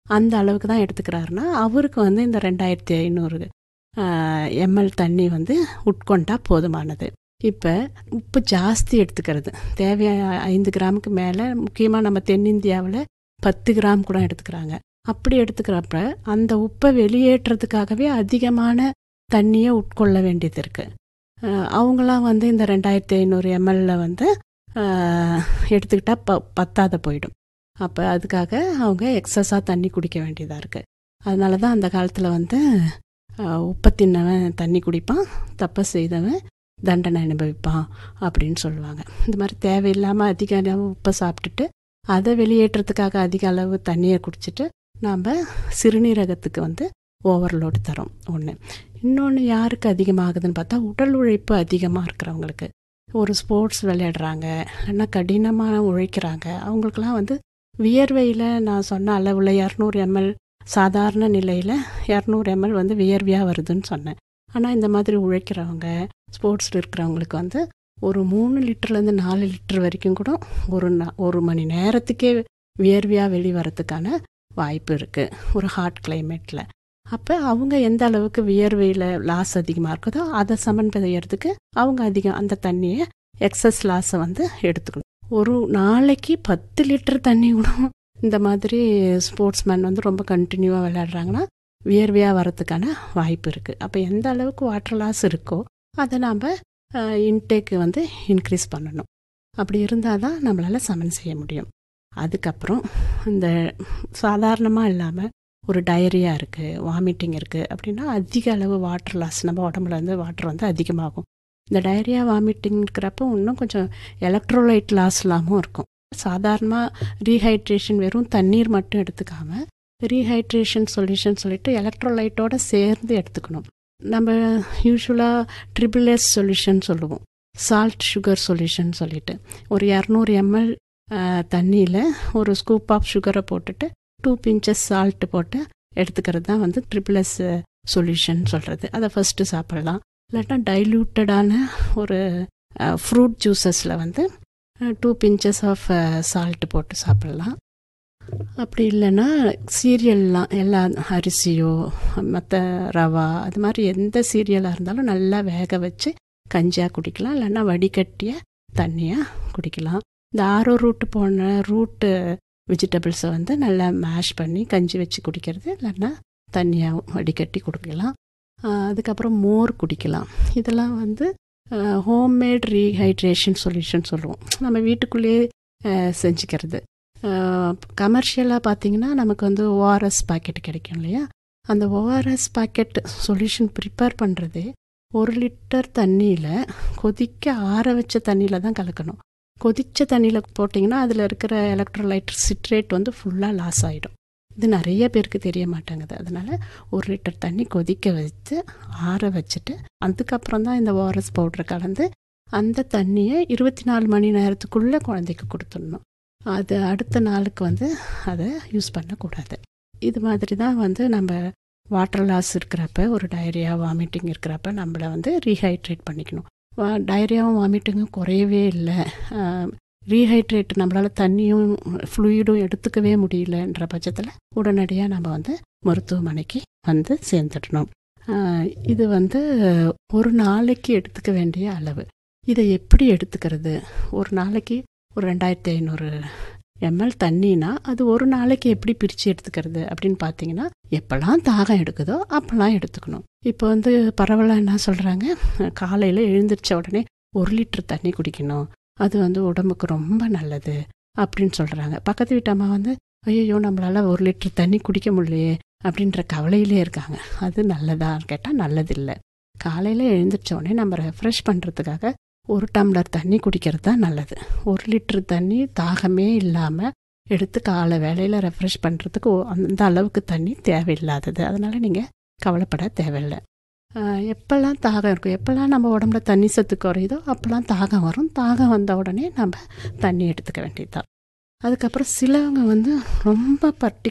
அந்த அளவுக்கு தான் எடுத்துக்கிறாருன்னா அவருக்கு வந்து இந்த ரெண்டாயிரத்தி ஐநூறு எம்எல் தண்ணி வந்து உட்கொண்டா போதுமானது. இப்போ உப்பு ஜாஸ்தி எடுத்துக்கிறது தேவையான ஐந்து கிராமுக்கு மேலே, முக்கியமாக நம்ம தென்னிந்தியாவில் பத்து கிராம் கூட எடுத்துக்கிறாங்க. அப்படி எடுத்துக்கிறப்ப அந்த உப்பை வெளியேற்றுறதுக்காகவே அதிகமான தண்ணியை உட்கொள்ள வேண்டியது இருக்குது. அவங்களாம் வந்து இந்த ரெண்டாயிரத்தி ஐநூறு எம்எல்ல வந்து எடுத்துக்கிட்டால் ப பத்தாத போயிடும். அப்போ அதுக்காக அவங்க எக்ஸஸாக தண்ணி குடிக்க வேண்டியதாக இருக்குது. அதனால தான் அந்த காலத்தில் வந்து உப்பை தின்னவன் தண்ணி குடிப்பான், தப்பை செய்தவன் தண்டனை அனுபவிப்பான் அப்படின்னு சொல்லுவாங்க. இந்த மாதிரி தேவையில்லாமல் அதிக அளவு உப்பை சாப்பிட்டுட்டு அதை வெளியேற்றத்துக்காக அதிக அளவு தண்ணியை குடிச்சிட்டு நாம் சிறுநீரகத்துக்கு வந்து ஓவர்லோடு தரோம் ஒன்று. இன்னொன்று யாருக்கு அதிகமாகுதுன்னு பார்த்தா உடல் உழைப்பு அதிகமாக இருக்கிறவங்களுக்கு, ஒரு ஸ்போர்ட்ஸ் விளையாடுறாங்க இல்லைன்னா கடினமாக உழைக்கிறாங்க, அவங்களுக்கெல்லாம் வந்து வியர்வையில் நான் சொன்ன அளவில் இரநூறு எம்எல் சாதாரண நிலையில் இரநூறு எம்எல் வந்து வியர்வையாக வருதுன்னு சொன்னேன். ஆனால் இந்த மாதிரி உழைக்கிறவங்க ஸ்போர்ட்ஸில் இருக்கிறவங்களுக்கு வந்து ஒரு மூணு லிட்டர்லேருந்து நாலு லிட்டர் வரைக்கும் கூட ஒரு ஒரு மணி நேரத்துக்கே வியர்வையாக வெளிவரத்துக்கான வாய்ப்பு இருக்குது ஒரு ஹாட் கிளைமேட்டில். அப்போ அவங்க எந்த அளவுக்கு வியர்வையில் லாஸ் அதிகமாக இருக்குதோ அதை சமன்படுத்துறதுக்கு அவங்க அதிகம் அந்த தண்ணியை எக்ஸஸ் லாஸை வந்து எடுத்துக்கணும். ஒரு நாளைக்கு பத்து லிட்டர் தண்ணி கூட இந்த மாதிரி ஸ்போர்ட்ஸ் மேன் வந்து ரொம்ப கண்டினியூவாக விளையாடுறாங்கன்னா வியர்வையாக வரத்துக்கான வாய்ப்பு இருக்குது. அப்போ எந்த அளவுக்கு வாட்டர் லாஸ் இருக்கோ அதை நாம் இன்டேக்கு வந்து இன்க்ரீஸ் பண்ணணும். அப்படி இருந்தால் தான் நம்மளால் சமன் செய்ய முடியும். அதுக்கப்புறம் இந்த சாதாரணமாக இல்லாமல் ஒரு டயரியா இருக்குது, வாமிட்டிங் இருக்குது அப்படின்னா அதிக அளவு வாட்டர் லாஸ் நம்ம உடம்புல இருந்து வாட்டர் வந்து அதிகமாகும். இந்த டயரியா வாமிட்டிங் இருக்கிறப்ப இன்னும் கொஞ்சம் எலக்ட்ரோலைட் லாஸ் இல்லாமல் இருக்கும். சாதாரணமாக ரீஹைட்ரேஷன் வெறும் தண்ணீர் மட்டும் எடுத்துக்காமல் ரீஹைட்ரேஷன் சொல்யூஷன் சொல்லிட்டு எலக்ட்ரோலைட்டோடு சேர்ந்து எடுத்துக்கணும். நம்ம யூஸ்வலாக ட்ரிபிள் எஸ் சொல்யூஷன் சொல்லுவோம், சால்ட் சுகர் சொல்யூஷன் சொல்லிட்டு ஒரு இரநூறு எம்எல் தண்ணியில் ஒரு ஸ்கூப் ஆஃப் சுகரை போட்டுட்டு டூ பிஞ்சஸ் சால்ட்டு போட்டு எடுத்துக்கிறது தான் வந்து ட்ரிபிள் எஸ் சொல்யூஷன் சொல்கிறது. அதை ஃபஸ்ட்டு சாப்பிட்லாம். இல்லாட்டா டைல்யூட்டடான ஒரு ஃப்ரூட் ஜூஸஸில் வந்து டூ பிஞ்சஸ் ஆஃப் சால்ட்டு போட்டு சாப்பிட்லாம். அப்படி இல்லைன்னா சீரியல்லாம் எல்லா அரிசியோ மற்ற ரவா அது மாதிரி எந்த சீரியலாக இருந்தாலும் நல்லா வேக வச்சு கஞ்சியாக குடிக்கலாம், இல்லைன்னா வடிகட்டிய தண்ணியாக குடிக்கலாம். இந்த ஆரோ ரூட்டு போன ரூட்டு வெஜிடபிள்ஸை வந்து நல்லா மேஷ் பண்ணி கஞ்சி வச்சு குடிக்கிறது, இல்லைன்னா தண்ணியாக வடிகட்டி குடிக்கலாம். அதுக்கப்புறம் மோர் குடிக்கலாம். இதெல்லாம் வந்து ஹோம்மேட் ரீஹைட்ரேஷன் சொல்யூஷன் சொல்லுவோம், நம்ம வீட்டுக்குள்ளேயே செஞ்சுக்கிறது. கமர்ஷியலாக பார்த்திங்கன்னா நமக்கு வந்து ஓஆர்எஸ் பாக்கெட் கிடைக்கும் இல்லையா, அந்த ஓஆர்எஸ் பாக்கெட் சொல்யூஷன் ப்ரிப்பேர் பண்ணுறதே ஒரு லிட்டர் தண்ணியில் கொதிக்க ஆற வச்ச தண்ணியில் தான் கலக்கணும். கொதித்த தண்ணியில் போட்டிங்கன்னா அதில் இருக்கிற எலக்ட்ரோலைட் சிட்ரேட் வந்து ஃபுல்லாக லாஸ் ஆகிடும். இது நிறைய பேருக்கு தெரிய மாட்டேங்குது. அதனால் ஒரு லிட்டர் தண்ணி கொதிக்க வச்சு ஆற வச்சுட்டு அதுக்கப்புறம் தான் இந்த ஓஆர்எஸ் பவுடரை கலந்து அந்த தண்ணியை இருபத்தி நாலு மணி நேரத்துக்குள்ளே குழந்தைக்கு கொடுத்துடணும். அது அடுத்த நாளுக்கு வந்து அதை யூஸ் பண்ணக்கூடாது. இது மாதிரி தான் வந்து நம்ம வாட்டர் லாஸ் இருக்கிறப்ப ஒரு டயரியா வாமிட்டிங் இருக்கிறப்ப நம்மளை வந்து ரீஹைட்ரேட் பண்ணிக்கணும். வா டயரியாவும் வாமிட்டிங்கும் குறையவே இல்லை, ரீஹைட்ரேட் நம்மளால் தண்ணியும் ஃப்ளூயிடும் எடுத்துக்கவே முடியலன்ற பட்சத்தில் உடனடியாக நம்ம வந்து மருத்துவமனைக்கு வந்து சேர்ந்துடணும். இது வந்து ஒரு நாளைக்கு எடுத்துக்க வேண்டிய அளவு. இதை எப்படி எடுத்துக்கிறது? ஒரு நாளைக்கு ஒரு ரெண்டாயிரத்தி ஐநூறு எம்எல் தண்ணினா அது ஒரு நாளைக்கு எப்படி பிரித்து எடுத்துக்கிறது அப்படின்னு பார்த்தீங்கன்னா, எப்போல்லாம் தாகம் எடுக்குதோ அப்போல்லாம் எடுத்துக்கணும். இப்போ வந்து பரவலாக என்ன சொல்கிறாங்க, காலையில் எழுந்திரிச்ச உடனே ஒரு லிட்டர் தண்ணி குடிக்கணும், அது வந்து உடம்புக்கு ரொம்ப நல்லது அப்படின்னு சொல்கிறாங்க. பக்கத்து வீட்டு அம்மா வந்து ஐயோ நம்மளால் ஒரு லிட்டர் தண்ணி குடிக்க முடியலையே அப்படின்ற கவலையிலே இருக்காங்க. அது நல்லதான்னு கேட்டால் நல்லதில்லை. காலையில் எழுந்திரிச்ச உடனே நம்ம ரெஃப்ரெஷ் பண்ணுறதுக்காக ஒரு டம்ளர் தண்ணி குடிக்கிறது தான் நல்லது. ஒரு லிட்டர் தண்ணி தாகமே இல்லாமல் எடுத்து காலை வேலையில் ரெஃப்ரெஷ் பண்ணுறதுக்கு அந்த அளவுக்கு தண்ணி தேவையில்லாதது. அதனால் நீங்கள் கவலைப்பட தேவையில்லை. எப்போல்லாம் தாகம் இருக்கும், எப்போல்லாம் நம்ம உடம்புல தண்ணி சத்து குறையுதோ அப்போல்லாம் தாகம் வரும். தாகம் வந்த உடனே நம்ம தண்ணி எடுத்துக்க வேண்டியதுதான். அதுக்கப்புறம் சிலவங்க வந்து ரொம்ப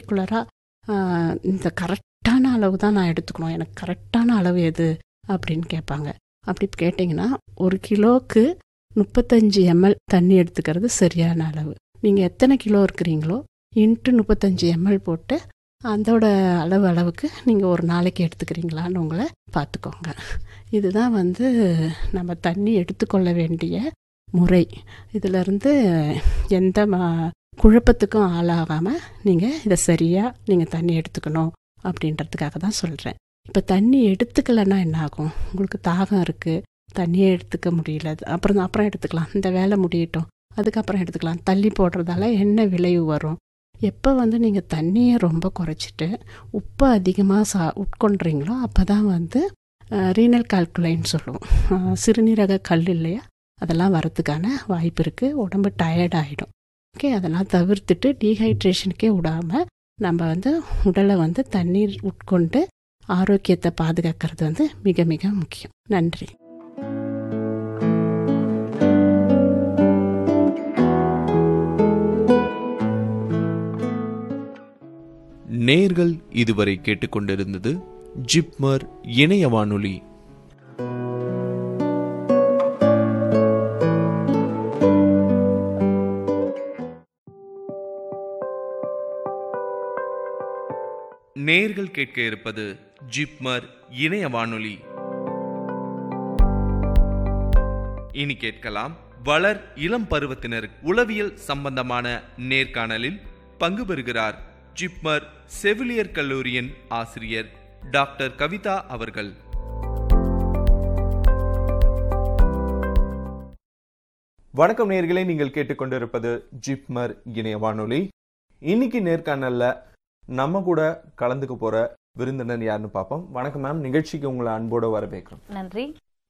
பர்டிகுலராக இந்த கரெக்டான அளவு தான் நான் எடுத்துக்கணும், எனக்கு கரெக்டான அளவு எது அப்படின்னு கேட்பாங்க. அப்படி கேட்டிங்கன்னா ஒரு கிலோவுக்கு முப்பத்தஞ்சு எம்எல் தண்ணி எடுத்துக்கிறது சரியான அளவு. நீங்கள் எத்தனை கிலோ இருக்கிறீங்களோ இன்ட்டு முப்பத்தஞ்சு எம்எல் போட்டு அதோட அளவு அளவுக்கு நீங்கள் ஒரு நாளைக்கு எடுத்துக்கிறீங்களான்னு உங்களை பார்த்துக்கோங்க. இதுதான் வந்து நம்ம தண்ணி எடுத்துக்கொள்ள வேண்டிய முறை. இதிலிருந்து எந்த ம குழப்பத்துக்கும் ஆளாகாமல் நீங்கள் இதை சரியாக நீங்கள் தண்ணி எடுத்துக்கணும் அப்படின்றதுக்காக தான் சொல்கிறேன். இப்போ தண்ணி எடுத்துக்கலைன்னா என்ன ஆகும்? உங்களுக்கு தாகம் இருக்குது, தண்ணியே எடுத்துக்க முடியல, அப்புறம் அப்புறம் எடுத்துக்கலாம், இந்த வேலை முடியட்டும் அதுக்கப்புறம் எடுத்துக்கலாம், தள்ளி போடுறதால என்ன விளைவு வரும்? எப்போ வந்து நீங்கள் தண்ணியை ரொம்ப குறைச்சிட்டு உப்பை அதிகமாக சா உட்கொண்டுறீங்களோ அப்போ தான் வந்து ரீனல் கால்குலைன்னு சொல்லுவோம், சிறுநீரக கல் இல்லையா, அதெல்லாம் வரத்துக்கான வாய்ப்பு இருக்குது. உடம்பு டயர்ட் ஆகிடும். ஓகே, அதெல்லாம் தவிர்த்துட்டு டீஹைட்ரேஷனுக்கே விடாமல் நம்ம வந்து உடலை வந்து தண்ணீர் உட்கொண்டு ஆரோக்கியத்தை பாதுகாக்கிறது வந்து மிக மிக முக்கியம். நன்றி. நேர்கள் இதுவரை கேட்டுக்கொண்டிருந்தது ஜிப்மர் இணைய வானொலி. நேர்கள் கேட்க இருப்பது ஜிப்மர் இணைய வானொலி. இனி கேட்கலாம் வளர் இளம் பருவத்தினர் உளவியல் சம்பந்தமான நேர்காணலில் பங்கு பெறுகிறார் ஜிப்மர் செவிலியர் கல்லூரியின் ஆசிரியர் டாக்டர் கவிதா அவர்கள். வணக்கம் நேயர்களே, நீங்கள் கேட்டுக்கொண்டிருப்பது ஜிப்மர் இணைய வானொலி. இன்னைக்கு நேர்காணல்ல நம்ம கூட கலந்துக்க போற விருந்தினர் யாருன்னு பார்ப்போம். வணக்கம் மேம், நிகழ்ச்சிக்கு உங்களை அன்போட வரவேற்கிறோம். நன்றி.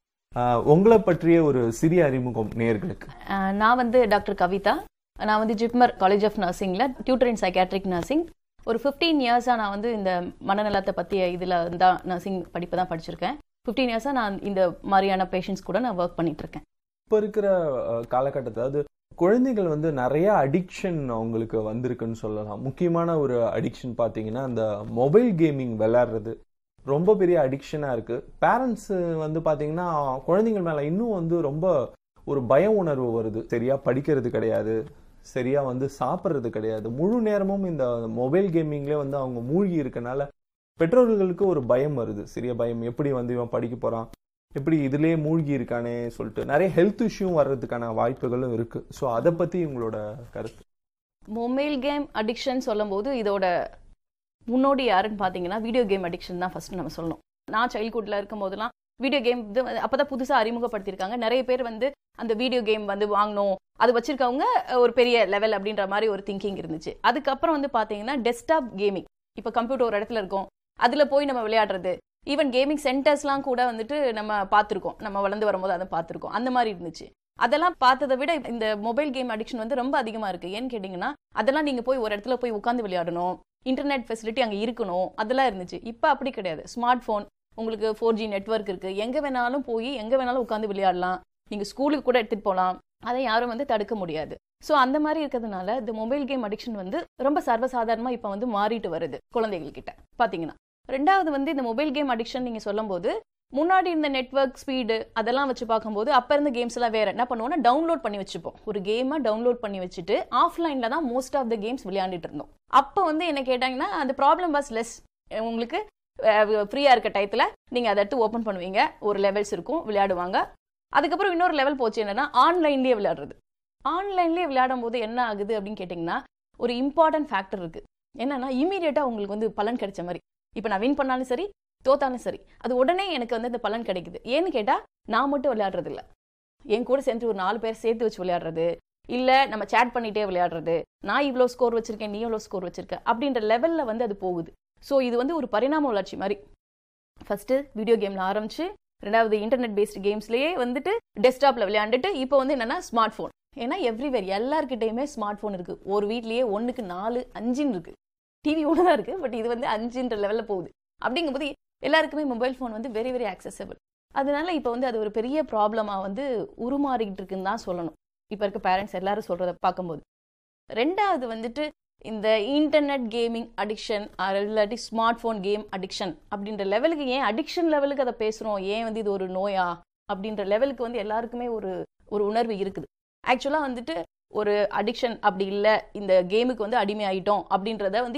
உங்களை பற்றிய ஒரு சிறிய அறிமுகம் நேயர்களுக்கு. நான் வந்து டாக்டர் கவிதா. நான் வந்து JIPMER college of நர்சிங்கில் tutor in psychiatric nursing. ஒரு ஃபிஃப்டீன் இயர்ஸாக நான் வந்து இந்த மனநலத்தை பற்றிய இதில் தான் நர்சிங் படிப்பு தான் படிச்சிருக்கேன். ஃபிஃப்டீன் இயர்ஸாக நான் இந்த மாதிரியான பேஷண்ட்ஸ் கூட நான் ஒர்க் பண்ணிட்டு இருக்கேன். இப்போ இருக்கிற காலகட்டத்தில் அதாவது குழந்தைகள் வந்து நிறைய அடிக்ஷன் அவங்களுக்கு வந்திருக்குன்னு சொல்லலாம். முக்கியமான ஒரு அடிக்ஷன் பார்த்தீங்கன்னா அந்த மொபைல் கேமிங் விளையாடுறது ரொம்ப பெரிய அடிக்ஷனாக இருக்குது. பேரண்ட்ஸ் வந்து பார்த்தீங்கன்னா குழந்தைங்கள் மேலே இன்னும் வந்து ரொம்ப ஒரு பய உணர்வு வருது. சரியா படிக்கிறது கிடையாது, சரியா வந்து சாப்பிட்றது கிடையாது, முழு நேரமும் இந்த மொபைல் கேமிங்லேயே வந்து அவங்க மூழ்கி இருக்கனால பெற்றோர்களுக்கு ஒரு பயம் வருது. சரியா பயம், எப்படி வந்து இவன் படிக்க போகிறான், எப்படி இதுலேயே மூழ்கி இருக்கானே சொல்லிட்டு நிறைய ஹெல்த் இஷ்யூ வர்றதுக்கான வாய்ப்புகளும் இருக்கு. ஸோ அதை பற்றி உங்களோட கருத்து? மொபைல் கேம் அடிக்ஷன் சொல்லும் போது இதோட முன்னோடி யாருன்னு பார்த்தீங்கன்னா வீடியோ கேம் அடிக்ஷன் தான் ஃபர்ஸ்ட் நம்ம சொல்லணும். நான் சைல்ட்ஹுட்டில் இருக்கும் போதெல்லாம் வீடியோ கேம் இது அப்போதான் புதுசாக அறிமுகப்படுத்தியிருக்காங்க. நிறைய பேர் வந்து அந்த வீடியோ கேம் வந்து வாங்கணும், அது வச்சிருக்கவங்க ஒரு பெரிய லெவல் அப்படின்ற மாதிரி ஒரு திங்கிங் இருந்துச்சு. அதுக்கப்புறம் வந்து பார்த்தீங்கன்னா டெஸ்க்டாப் கேமிங், இப்போ கம்ப்யூட்டர் ஒரு இடத்துல இருக்கும், அதில் போய் நம்ம விளையாடுறது, ஈவன் கேமிங் சென்டர்ஸ்லாம் கூட வந்துட்டு நம்ம பார்த்துருக்கோம், நம்ம வளர்ந்து வரும்போது அதை பார்த்துருக்கோம். அந்த மாதிரி இருந்துச்சு. அதெல்லாம் பார்த்ததை விட இந்த மொபைல் கேம் அடிக்ஷன் வந்து ரொம்ப அதிகமாக இருக்குது. ஏன்னு கேட்டிங்கன்னா அதெல்லாம் நீங்கள் போய் ஒரு இடத்துல போய் உட்காந்து விளையாடணும், இன்டர்நெட் ஃபெசிலிட்டி அங்கே இருக்கணும், அதெல்லாம் இருந்துச்சு. இப்போ அப்படி கிடையாது. ஸ்மார்ட் ஃபோன், உங்களுக்கு ஃபோர் ஜி நெட்வொர்க் இருக்குது, எங்கே வேணாலும் போய் எங்கே வேணாலும் உட்காந்து விளையாடலாம், நீங்கள் ஸ்கூலுக்கு கூட எடுத்துகிட்டு போகலாம், அதை யாரும் வந்து தடுக்க முடியாது. ஸோ அந்த மாதிரி இருக்கிறதுனால இந்த மொபைல் கேம் அடிக்ஷன் வந்து ரொம்ப சர்வசாதாரணமாக இப்போ வந்து மாறிட்டு வருது குழந்தைகள்கிட்ட பார்த்தீங்கன்னா. ரெண்டாவது வந்து இந்த மொபைல் கேம் அடிக்ஷன் நீங்கள் சொல்லும் போது முன்னாடி இந்த நெட்வொர்க் ஸ்பீடு அதெல்லாம் வச்சு பார்க்கும்போது அப்போ இருந்த கேம்ஸ் எல்லாம் வேற என்ன பண்ணுவோம்னா டவுன்லோட் பண்ணி வச்சுப்போம். ஒரு கேமை டவுன்லோட் பண்ணி வச்சுட்டு ஆஃப்லைனில் தான் மோஸ்ட் ஆஃப் த கேம்ஸ் விளையாண்டுட்டு இருந்தோம். அப்போ வந்து என்ன கேட்டாங்கன்னா அந்த ப்ராப்ளம் வாஸ் லெஸ். உங்களுக்கு ஃப்ரீயாக இருக்க டயத்தில் நீங்கள் அதை எடுத்து ஓப்பன் பண்ணுவீங்க, ஒரு லெவல்ஸ் இருக்கும், விளையாடுவாங்க. அதுக்கப்புறம் இன்னொரு லெவல் போச்சு என்னன்னா ஆன்லைன்லேயே விளையாடுறது. ஆன்லைன்லேயே விளையாடும் போது என்ன ஆகுது அப்படின்னு கேட்டிங்கன்னா ஒரு இம்பார்ட்டன்ட் ஃபேக்டர் இருக்குது. என்னன்னா இமீடியட்டாக உங்களுக்கு வந்து பலன் கிடைச்ச மாதிரி. இப்போ நான் வின் பண்ணாலும் சரி தோத்தாலும் சரி அது உடனே எனக்கு வந்து இந்த பலன் கிடைக்குது. ஏன்னு கேட்டால் நான் மட்டும் விளையாடுறது இல்லை, என் கூட சேர்ந்து ஒரு நாலு பேர் சேர்த்து வச்சு விளையாடுறது, இல்லை நம்ம சேட் பண்ணிகிட்டே விளையாடுறது, நான் இவ்வளோ ஸ்கோர் வச்சுருக்கேன் நீ எவ்வளோ ஸ்கோர் வச்சுருக்க அப்படின்ற லெவலில் வந்து அது போகுது. ஸோ இது வந்து ஒரு பரிணாம வளர்ச்சி மாதிரி. ஃபஸ்ட்டு வீடியோ கேமில் ஆரம்பிச்சு ரெண்டாவது இன்டர்நெட் பேஸ்டு கேம்ஸ்லேயே வந்துட்டு டெஸ்க்டாப்பில் விளையாண்டுட்டு இப்போ வந்து என்னென்னா ஸ்மார்ட் ஃபோன். ஏன்னா எவ்ரிவேர் எல்லாருக்கிட்டையுமே ஸ்மார்ட் ஃபோன் இருக்குது. ஒரு வீட்லேயே ஒன்றுக்கு நாலு அஞ்சுன்னு இருக்குது. டிவி ஒன்று தான் இருக்குது, பட் இது வந்து அஞ்சுன்ற லெவலில் போகுது. அப்படிங்கும்போது எல்லாருக்குமே மொபைல் ஃபோன் வந்து வெரி வெரி ஆக்சசபிள். அதனால இப்போ வந்து அது ஒரு பெரிய ப்ராப்ளமாக வந்து உருமாறிக்கிட்டு இருக்குன்னு தான் சொல்லணும் இப்போ இருக்க பேரண்ட்ஸ் எல்லாரும் சொல்கிறத பார்க்கும்போது. ரெண்டாவது வந்துட்டு இந்த இன்டர்நெட் கேமிங் அடிக்ஷன் இல்லாட்டி ஸ்மார்ட் ஃபோன் கேம் அடிக்ஷன் அப்படின்ற லெவலுக்கு ஏன் அடிக்ஷன் லெவலுக்கு அதை பேசுகிறோம், ஏன் வந்து இது ஒரு நோயா அப்படின்ற லெவலுக்கு வந்து எல்லாருக்குமே ஒரு ஒரு உணர்வு இருக்குது. ஆக்சுவலாக வந்துட்டு ஒரு அடிக்ஷன் அப்படி இல்லை, இந்த கேமுக்கு வந்து அடிமை ஆகிட்டோம் அப்படின்றத வந்து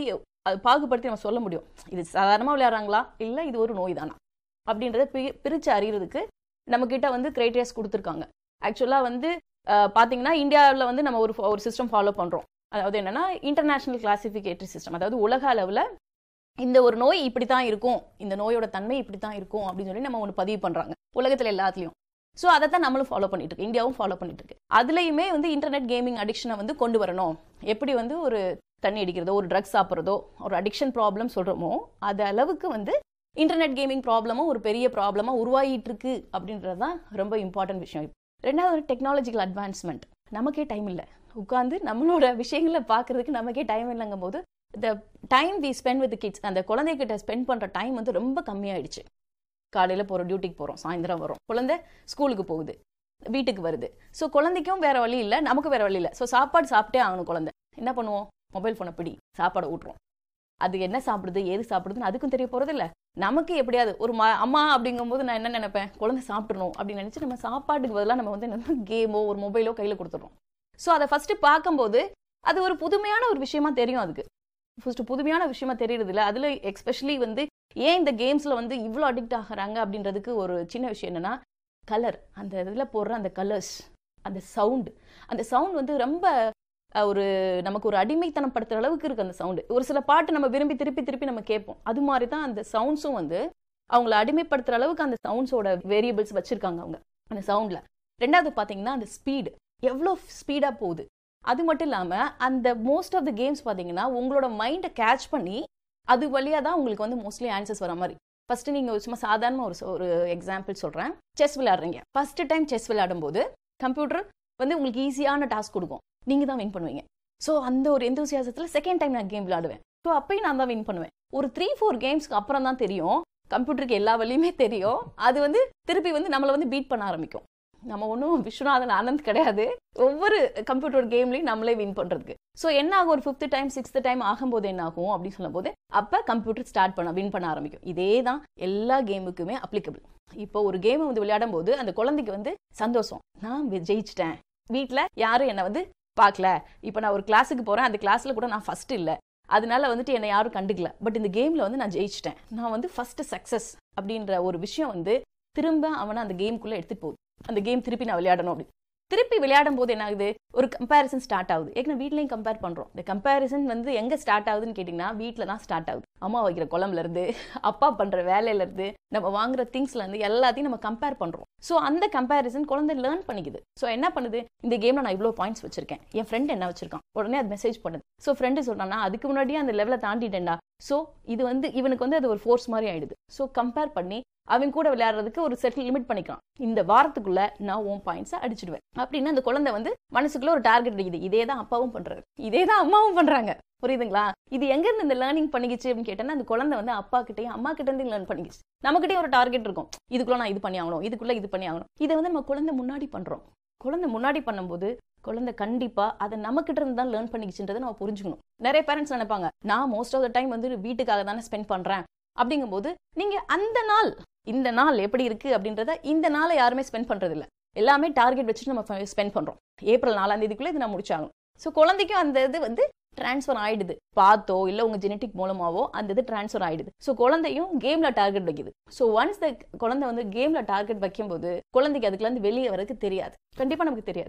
அது பாகுபடுத்தி நம்ம சொல்ல முடியும், இது சாதாரணமாக விளையாடுறாங்களா இல்லை இது ஒரு நோய் தானா அப்படின்றத பி பிரித்து அறிகிறதுக்கு நம்மக்கிட்ட வந்து கிரைட்டீரியாஸ் கொடுத்துருக்காங்க. ஆக்சுவலாக வந்து பார்த்தீங்கன்னா இந்தியாவில் வந்து நம்ம ஒரு ஒரு சிஸ்டம் ஃபாலோ பண்ணுறோம். அதாவது என்னென்னா இன்டர்நேஷ்னல் கிளாசிஃபிகேட்டரி சிஸ்டம், அதாவது உலக அளவில் இந்த ஒரு நோய் இப்படி தான் இருக்கும், இந்த நோயோட தன்மை இப்படி தான் இருக்கும் அப்படின்னு சொல்லி நம்ம ஒன்று பதிவு பண்ணுறாங்க உலகத்தில் எல்லாத்துலேயும். ஸோ அதை தான் நம்மளும் ஃபாலோ பண்ணிட்டு இருக்கு, இந்தியாவும் ஃபாலோ பண்ணிட்டு இருக்கு. அதுலேயுமே வந்து இன்டர்நெட் கேமிங் அடிக்ஷனை வந்து கொண்டு வரணும். எப்படி வந்து ஒரு தண்ணி அடிக்கிறதோ ஒரு ட்ரக்ஸ் சாப்பிட்றதோ ஒரு அடிக்ஷன் ப்ராப்ளம் சொல்கிறோமோ அது அளவுக்கு வந்து இன்டர்நெட் கேமிங் ப்ராப்ளமும் ஒரு பெரிய ப்ராப்ளமாக உருவாகிட்டு இருக்கு அப்படின்றது தான் ரொம்ப இம்பார்ட்டன்ட் விஷயம். ரெண்டாவது டெக்னாலஜிக்கல் அட்வான்ஸ்மெண்ட். நமக்கே டைம் இல்லை, உட்காந்து நம்மளோட விஷயங்களை பார்க்கறதுக்கு நமக்கே டைம் இல்லைங்கும் போது the time we spend with kids, அந்த குழந்தைகிட்ட ஸ்பெண்ட் பண்ணுற டைம் வந்து ரொம்ப கம்மியாயிடுச்சு. காலையில் போகிறோம், டியூட்டிக்கு போகிறோம், சாயந்தரம் வரும், குழந்தை ஸ்கூலுக்கு போகுது, வீட்டுக்கு வருது. ஸோ குழந்தைக்கும் வேற வழி இல்லை, நமக்கு வேற வழி இல்லை. ஸோ சாப்பாடு சாப்பிட்டே ஆகணும். குழந்தை என்ன பண்ணுவோம், மொபைல் ஃபோனை பிடி, சாப்பாடை ஊட்டுறோம். அது என்ன சாப்பிடுது ஏது சாப்பிடுதுன்னு அதுக்கும் தெரிய போகிறது இல்லை. நமக்கு எப்படியாவது ஒரு மா அம்மா அப்படிங்கும்போது நான் என்ன நினைப்பேன், குழந்தை சாப்பிடணும் அப்படின்னு நினச்சி நம்ம சாப்பாட்டுக்கு பதிலாக நம்ம வந்து என்ன கேமோ ஒரு மொபைலோ கையில் கொடுத்துட்றோம். ஸோ அதை ஃபஸ்ட்டு பார்க்கும்போது அது ஒரு புதுமையான ஒரு விஷயமா தெரியும். அதுக்கு ஃபஸ்ட்டு புதுமையான விஷயமா தெரியுறது இல்லை. அதில் எக்ஸ்பெஷலி வந்து ஏன் இந்த கேம்ஸில் வந்து இவ்வளோ அடிக்ட் ஆகிறாங்க அப்படின்றதுக்கு ஒரு சின்ன விஷயம் என்னென்னா கலர், அந்த இதில் போடுற அந்த கலர்ஸ், அந்த சவுண்டு, அந்த சவுண்ட் வந்து ரொம்ப ஒரு நமக்கு ஒரு அடிமைத்தனம் படுத்துற அளவுக்கு இருக்குது அந்த சவுண்டு. ஒரு சில பாட்டு நம்ம விரும்பி திருப்பி திருப்பி நம்ம கேட்போம். அது மாதிரி தான் அந்த சவுண்ட்ஸும் வந்து அவங்கள அடிமைப்படுத்துற அளவுக்கு அந்த சவுண்ட்ஸோட வேரியபிள்ஸ் வச்சுருக்காங்க அவங்க அந்த சவுண்டில். ரெண்டாவது பார்த்தீங்கன்னா அந்த ஸ்பீடு எவ்வளோ ஸ்பீடாக போகுது. அது மட்டும் இல்லாமல் அந்த மோஸ்ட் ஆஃப் த கேம்ஸ் பார்த்தீங்கன்னா உங்களோட மைண்டை கேட்ச் பண்ணி அது வழியாக தான் உங்களுக்கு வந்து மோஸ்ட்லி ஆன்சர்ஸ் வர மாதிரி. ஃபஸ்ட்டு நீங்கள் சும்மா சாதாரண ஒரு ஒரு எக்ஸாம்பிள் சொல்கிறேன். செஸ் விளையாடுறீங்க. ஃபஸ்ட்டு டைம் செஸ் விளையாடும் போது கம்ப்யூட்டர் வந்து உங்களுக்கு ஈஸியான டாஸ்க் கொடுக்கும், நீங்கள் தான் வின் பண்ணுவீங்க. ஸோ அந்த ஒரு எந்தூசியாசத்தில் செகண்ட் டைம் நான் கேம் விளையாடுவேன். ஸோ அப்பயும் நான் தான் வின் பண்ணுவேன். ஒரு த்ரீ ஃபோர் கேம்ஸ்க்கு அப்புறம் தான் தெரியும், கம்ப்யூட்டருக்கு எல்லா வழியுமே தெரியும், அது வந்து திருப்பி வந்து நம்மளை வந்து பீட் பண்ண ஆரம்பிக்கும். நம்ம ஒன்றும் விஸ்வநாதன் ஆனந்த் கிடையாது, ஒவ்வொரு கம்ப்யூட்டர் கேம்லையும் நம்மளே வின் பண்ணுறதுக்கு. ஸோ என்ன ஆகும், ஒரு ஃபிஃப்த் டைம் சிக்ஸ்த் டைம் ஆகும்போது என்ன ஆகும் அப்படின்னு சொல்லும் போது அப்போ கம்ப்யூட்டர் ஸ்டார்ட் பண்ண வின் பண்ண ஆரம்பிக்கும். இதே தான் எல்லா கேமுக்குமே அப்ளிகபிள். இப்போ ஒரு கேமை வந்து விளையாடும் போது அந்த குழந்தைக்கு வந்து சந்தோஷம், நான் ஜெயிச்சிட்டேன், வீட்டில் யாரும் என்னை வந்து பார்க்கல, இப்போ நான் ஒரு கிளாஸுக்கு போகிறேன், அந்த கிளாஸில் கூட நான் ஃபஸ்ட்டு இல்லை, அதனால வந்துட்டு என்னை யாரும் கண்டுக்கல, பட் இந்த கேமில் வந்து நான் ஜெயிச்சிட்டேன், நான் வந்து ஃபஸ்ட்டு சக்ஸஸ் அப்படின்ற ஒரு விஷயம் வந்து திரும்ப அவனை அந்த கேமுக்குள்ளே எடுத்துகிட்டு போகுது. அந்த கேம் திருப்பி நான் விளையாடணும் அப்படி திருப்பி விளையாடும் போது என்ன ஆகுது, ஒரு கம்பேரிசன் ஸ்டார்ட் ஆகுது. ஏற்கனவே வீட்லையும் கம்பேர் பண்ணுறோம். இந்த கம்பேரிசன் வந்து எங்கே ஸ்டார்ட் ஆகுதுன்னு கேட்டிங்கன்னா வீட்டில் தான் ஸ்டார்ட் ஆகுது. அம்மா வைக்கிற குழம்புலேருந்து, அப்பா பண்ணுற வேலையிலேருந்து, நம்ம வாங்குற திங்ஸ்லேருந்து எல்லாத்தையும் நம்ம கம்பேர் பண்ணுறோம். ஸோ அந்த கம்பேரிசன் குழந்தை லேர்ன் பண்ணிக்குது. ஸோ என்ன பண்ணுது, இந்த கேமில் நான் இவ்வளோ பாயிண்ட்ஸ் வச்சிருக்கேன், என் ஃப்ரெண்ட் என்ன வச்சிருக்கான், உடனே அது மெசேஜ் பண்ணுது. ஸோ ஃப்ரெண்டு சொல்கிறான்னா அதுக்கு முன்னாடியே அந்த லெவலை தாண்டிட்டேன்டா. ஸோ இது வந்து இவனுக்கு வந்து அது ஒரு ஃபோர்ஸ் மாதிரி ஆயிடுது. ஸோ கம்பேர் பண்ணி அவன் கூட விளையாடுறதுக்கு ஒரு செட்டில் லிமிட் பண்ணிக்கலாம். இந்த வாரத்துக்குள்ள நான் உன் பாயிண்ட்ஸை அடிச்சிடுவேன் அப்படின்னு அந்த குழந்தை வந்து மனசுக்குள்ள ஒரு டார்கெட் அடிக்குது. இதே தான் அப்பாவும் பண்றாரு, இதே தான் அம்மாவும் பண்றாங்க. புரியுதுங்களா? இது எங்க இருந்து இந்த லேர்னிங் பண்ணிக்கிச்சு அப்படின்னு கேட்டேன்னா அந்த குழந்தை வந்து அப்பா கிட்டையும் அம்மா கிட்ட இருந்து லேர்ன் பண்ணிக்கிச்சு. நம்மகிட்டே ஒரு டார்கெட் இருக்கும், இதுக்குள்ள நான் இது பண்ணி ஆகணும், இதுக்குள்ள இது பண்ணி ஆகணும். இதை வந்து நம்ம குழந்தை முன்னாடி பண்றோம். குழந்தை முன்னாடி பண்ணும்போது குழந்தை கண்டிப்பா அதை நம்ம கிட்ட இருந்து தான் லேர்ன் பண்ணிக்கிச்சுன்றதை நம்ம புரிஞ்சுக்கணும். நிறைய பேரண்ட்ஸ் நினைப்பாங்க, நான் மோஸ்ட் ஆஃப் த டைம் வந்து வீட்டுக்காக தானே ஸ்பெண்ட் பண்றேன் அப்படிங்கும்போது நீங்க அந்த நாள் இந்த நாள் எப்படி இருக்கு அப்படின்றத இந்த நாளை யாருமே ஸ்பெண்ட் பண்றது இல்லை. எல்லாமே டார்கெட் வச்சுட்டு நம்ம ஸ்பெண்ட் பண்றோம். ஏப்ரல் நாலாம் தேதிக்குள்ள இது நான் முடிச்சாகணும். ஸோ குழந்தைக்கும் அந்த இது வந்து டிரான்ஸ்ஃபர் ஆயிடுது, பார்த்தோ இல்லை உங்க ஜெனட்டிக் மூலமாவோ அந்த இது டிரான்ஸ்ஃபர் ஆயிடுது. ஸோ குழந்தையும் கேம்ல டார்கெட் வைக்குது. ஸோ ஒன்ஸ் த குழந்தை வந்து கேம்ல டார்கெட் வைக்கும்போது குழந்தைக்கு அதுக்குள்ள இருந்து வெளியே வரதுக்கு தெரியாது, கண்டிப்பா நமக்கு தெரியாது.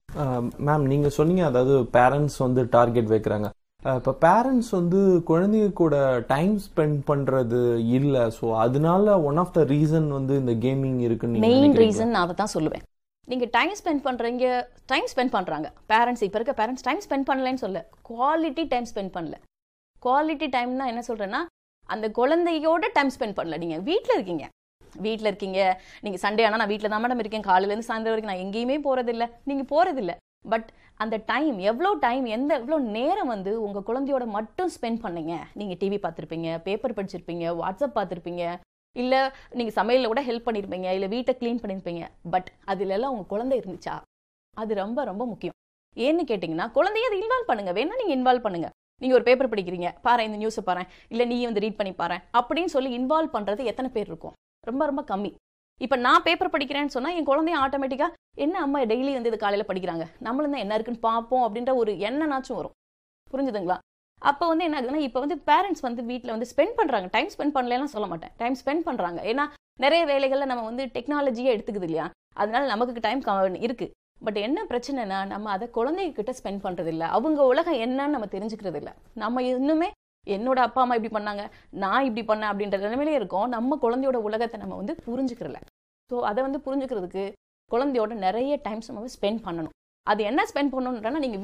மேம் நீங்க சொன்னீங்க, அதாவது பேரண்ட்ஸ் வந்து டார்கெட் வைக்கிறாங்க. இப்போ பேரண்ட்ஸ் வந்து குழந்தைங்க கூட டைம் ஸ்பெண்ட் பண்றது இல்லை, ஸோ அதனால ஒன் ஆஃப் த ரீசன் வந்து இந்த கேமிங் இருக்குன்னு மெயின் ரீசன் நான் அதை தான் சொல்லுவேன். நீங்க டைம் ஸ்பெண்ட் பண்றீங்க, டைம் ஸ்பெண்ட் பண்றாங்க பேரண்ட்ஸ். இப்போ இருக்க பேரண்ட்ஸ் டைம் ஸ்பெண்ட் பண்ணலன்னு சொல்ல, குவாலிட்டி டைம் ஸ்பெண்ட் பண்ணல. குவாலிட்டி டைம்னா என்ன சொல்றேன்னா அந்த குழந்தையோட டைம் ஸ்பெண்ட் பண்ணல. நீங்க வீட்டில் இருக்கீங்க, வீட்டில் இருக்கீங்க, நீங்க சண்டே ஆனால் நான் வீட்டில் தான் மேடம் இருக்கேன், காலையிலேருந்து சாயந்தரம் வரைக்கும் நான் எங்கேயுமே போறதில்லை, நீங்க போறதில்லை. பட் அந்த டைம் எவ்வளோ டைம் எந்த எவ்வளோ நேரம் வந்து உங்கள் குழந்தையோட மட்டும் ஸ்பெண்ட் பண்ணீங்க. நீங்கள் டிவி பார்த்துருப்பீங்க, பேப்பர் படிச்சிருப்பீங்க, வாட்ஸ்அப் பார்த்துருப்பீங்க, இல்லை நீங்கள் சமையலில் கூட ஹெல்ப் பண்ணியிருப்பீங்க, இல்லை வீட்டை க்ளீன் பண்ணியிருப்பீங்க. பட் அதுலெல்லாம் உங்கள் குழந்தை இருந்துச்சா? அது ரொம்ப ரொம்ப முக்கியம். ஏன்னு கேட்டிங்கன்னா குழந்தைய அதை இன்வால்வ் பண்ணுங்க. வேணா நீங்கள் இன்வால்வ் பண்ணுங்க. நீங்கள் ஒரு பேப்பர் படிக்கிறீங்க, பாரு இந்த நியூஸை பாரு, இல்லை நீ வந்து ரீட் பண்ணி பாரு அப்படின்னு சொல்லி இன்வால்வ் பண்ணுறது எத்தனை பேர் இருக்கும்? ரொம்ப ரொம்ப கம்மி. இப்போ நான் பேப்பர் படிக்கிறேன்னு சொன்னால் என் குழந்தைய ஆட்டோமேட்டிக்காக என்ன அம்மா டெய்லி வந்து இது காலையில் படிக்கிறாங்க, நம்மளும் தான் என்ன இருக்குன்னு பார்ப்போம் அப்படின்ற ஒரு எண்ணனாச்சும் வரும். புரிஞ்சுதுங்களா? அப்போ வந்து என்ன ஆகுதுன்னா இப்போ வந்து பேரண்ட்ஸ் வந்து வீட்டில் வந்து ஸ்பெண்ட் பண்ணுறாங்க, டைம் ஸ்பெண்ட் பண்ணலாம் சொல்ல மாட்டேன், டைம் ஸ்பெண்ட் பண்ணுறாங்க. ஏன்னா நிறைய வேலைகளில் நம்ம வந்து டெக்னாலஜியே எடுத்துக்குது இல்லையா, அதனால நமக்கு டைம் இருக்கு. பட் என்ன பிரச்சனைனா நம்ம அதை குழந்தைகிட்ட ஸ்பெண்ட் பண்றது இல்லை, அவங்க உலகம் என்னன்னு நம்ம தெரிஞ்சுக்கிறது இல்லை. நம்ம இன்னுமே என்னோட அப்பா அம்மா இப்படி பண்ணாங்க, நான் இப்படி பண்ணேன் அப்படின்ற நிலைமையிலே இருக்கோம். நம்ம குழந்தையோட உலகத்தை நம்ம வந்து புரிஞ்சுக்கிறல. ஸோ அதை வந்து புரிஞ்சுக்கிறதுக்கு குழந்தையோட நிறைய டைம்ஸ் நம்ம ஸ்பெண்ட் பண்ணணும். அது என்ன ஸ்பெண்ட் பண்ணணுன்றனா நீங்க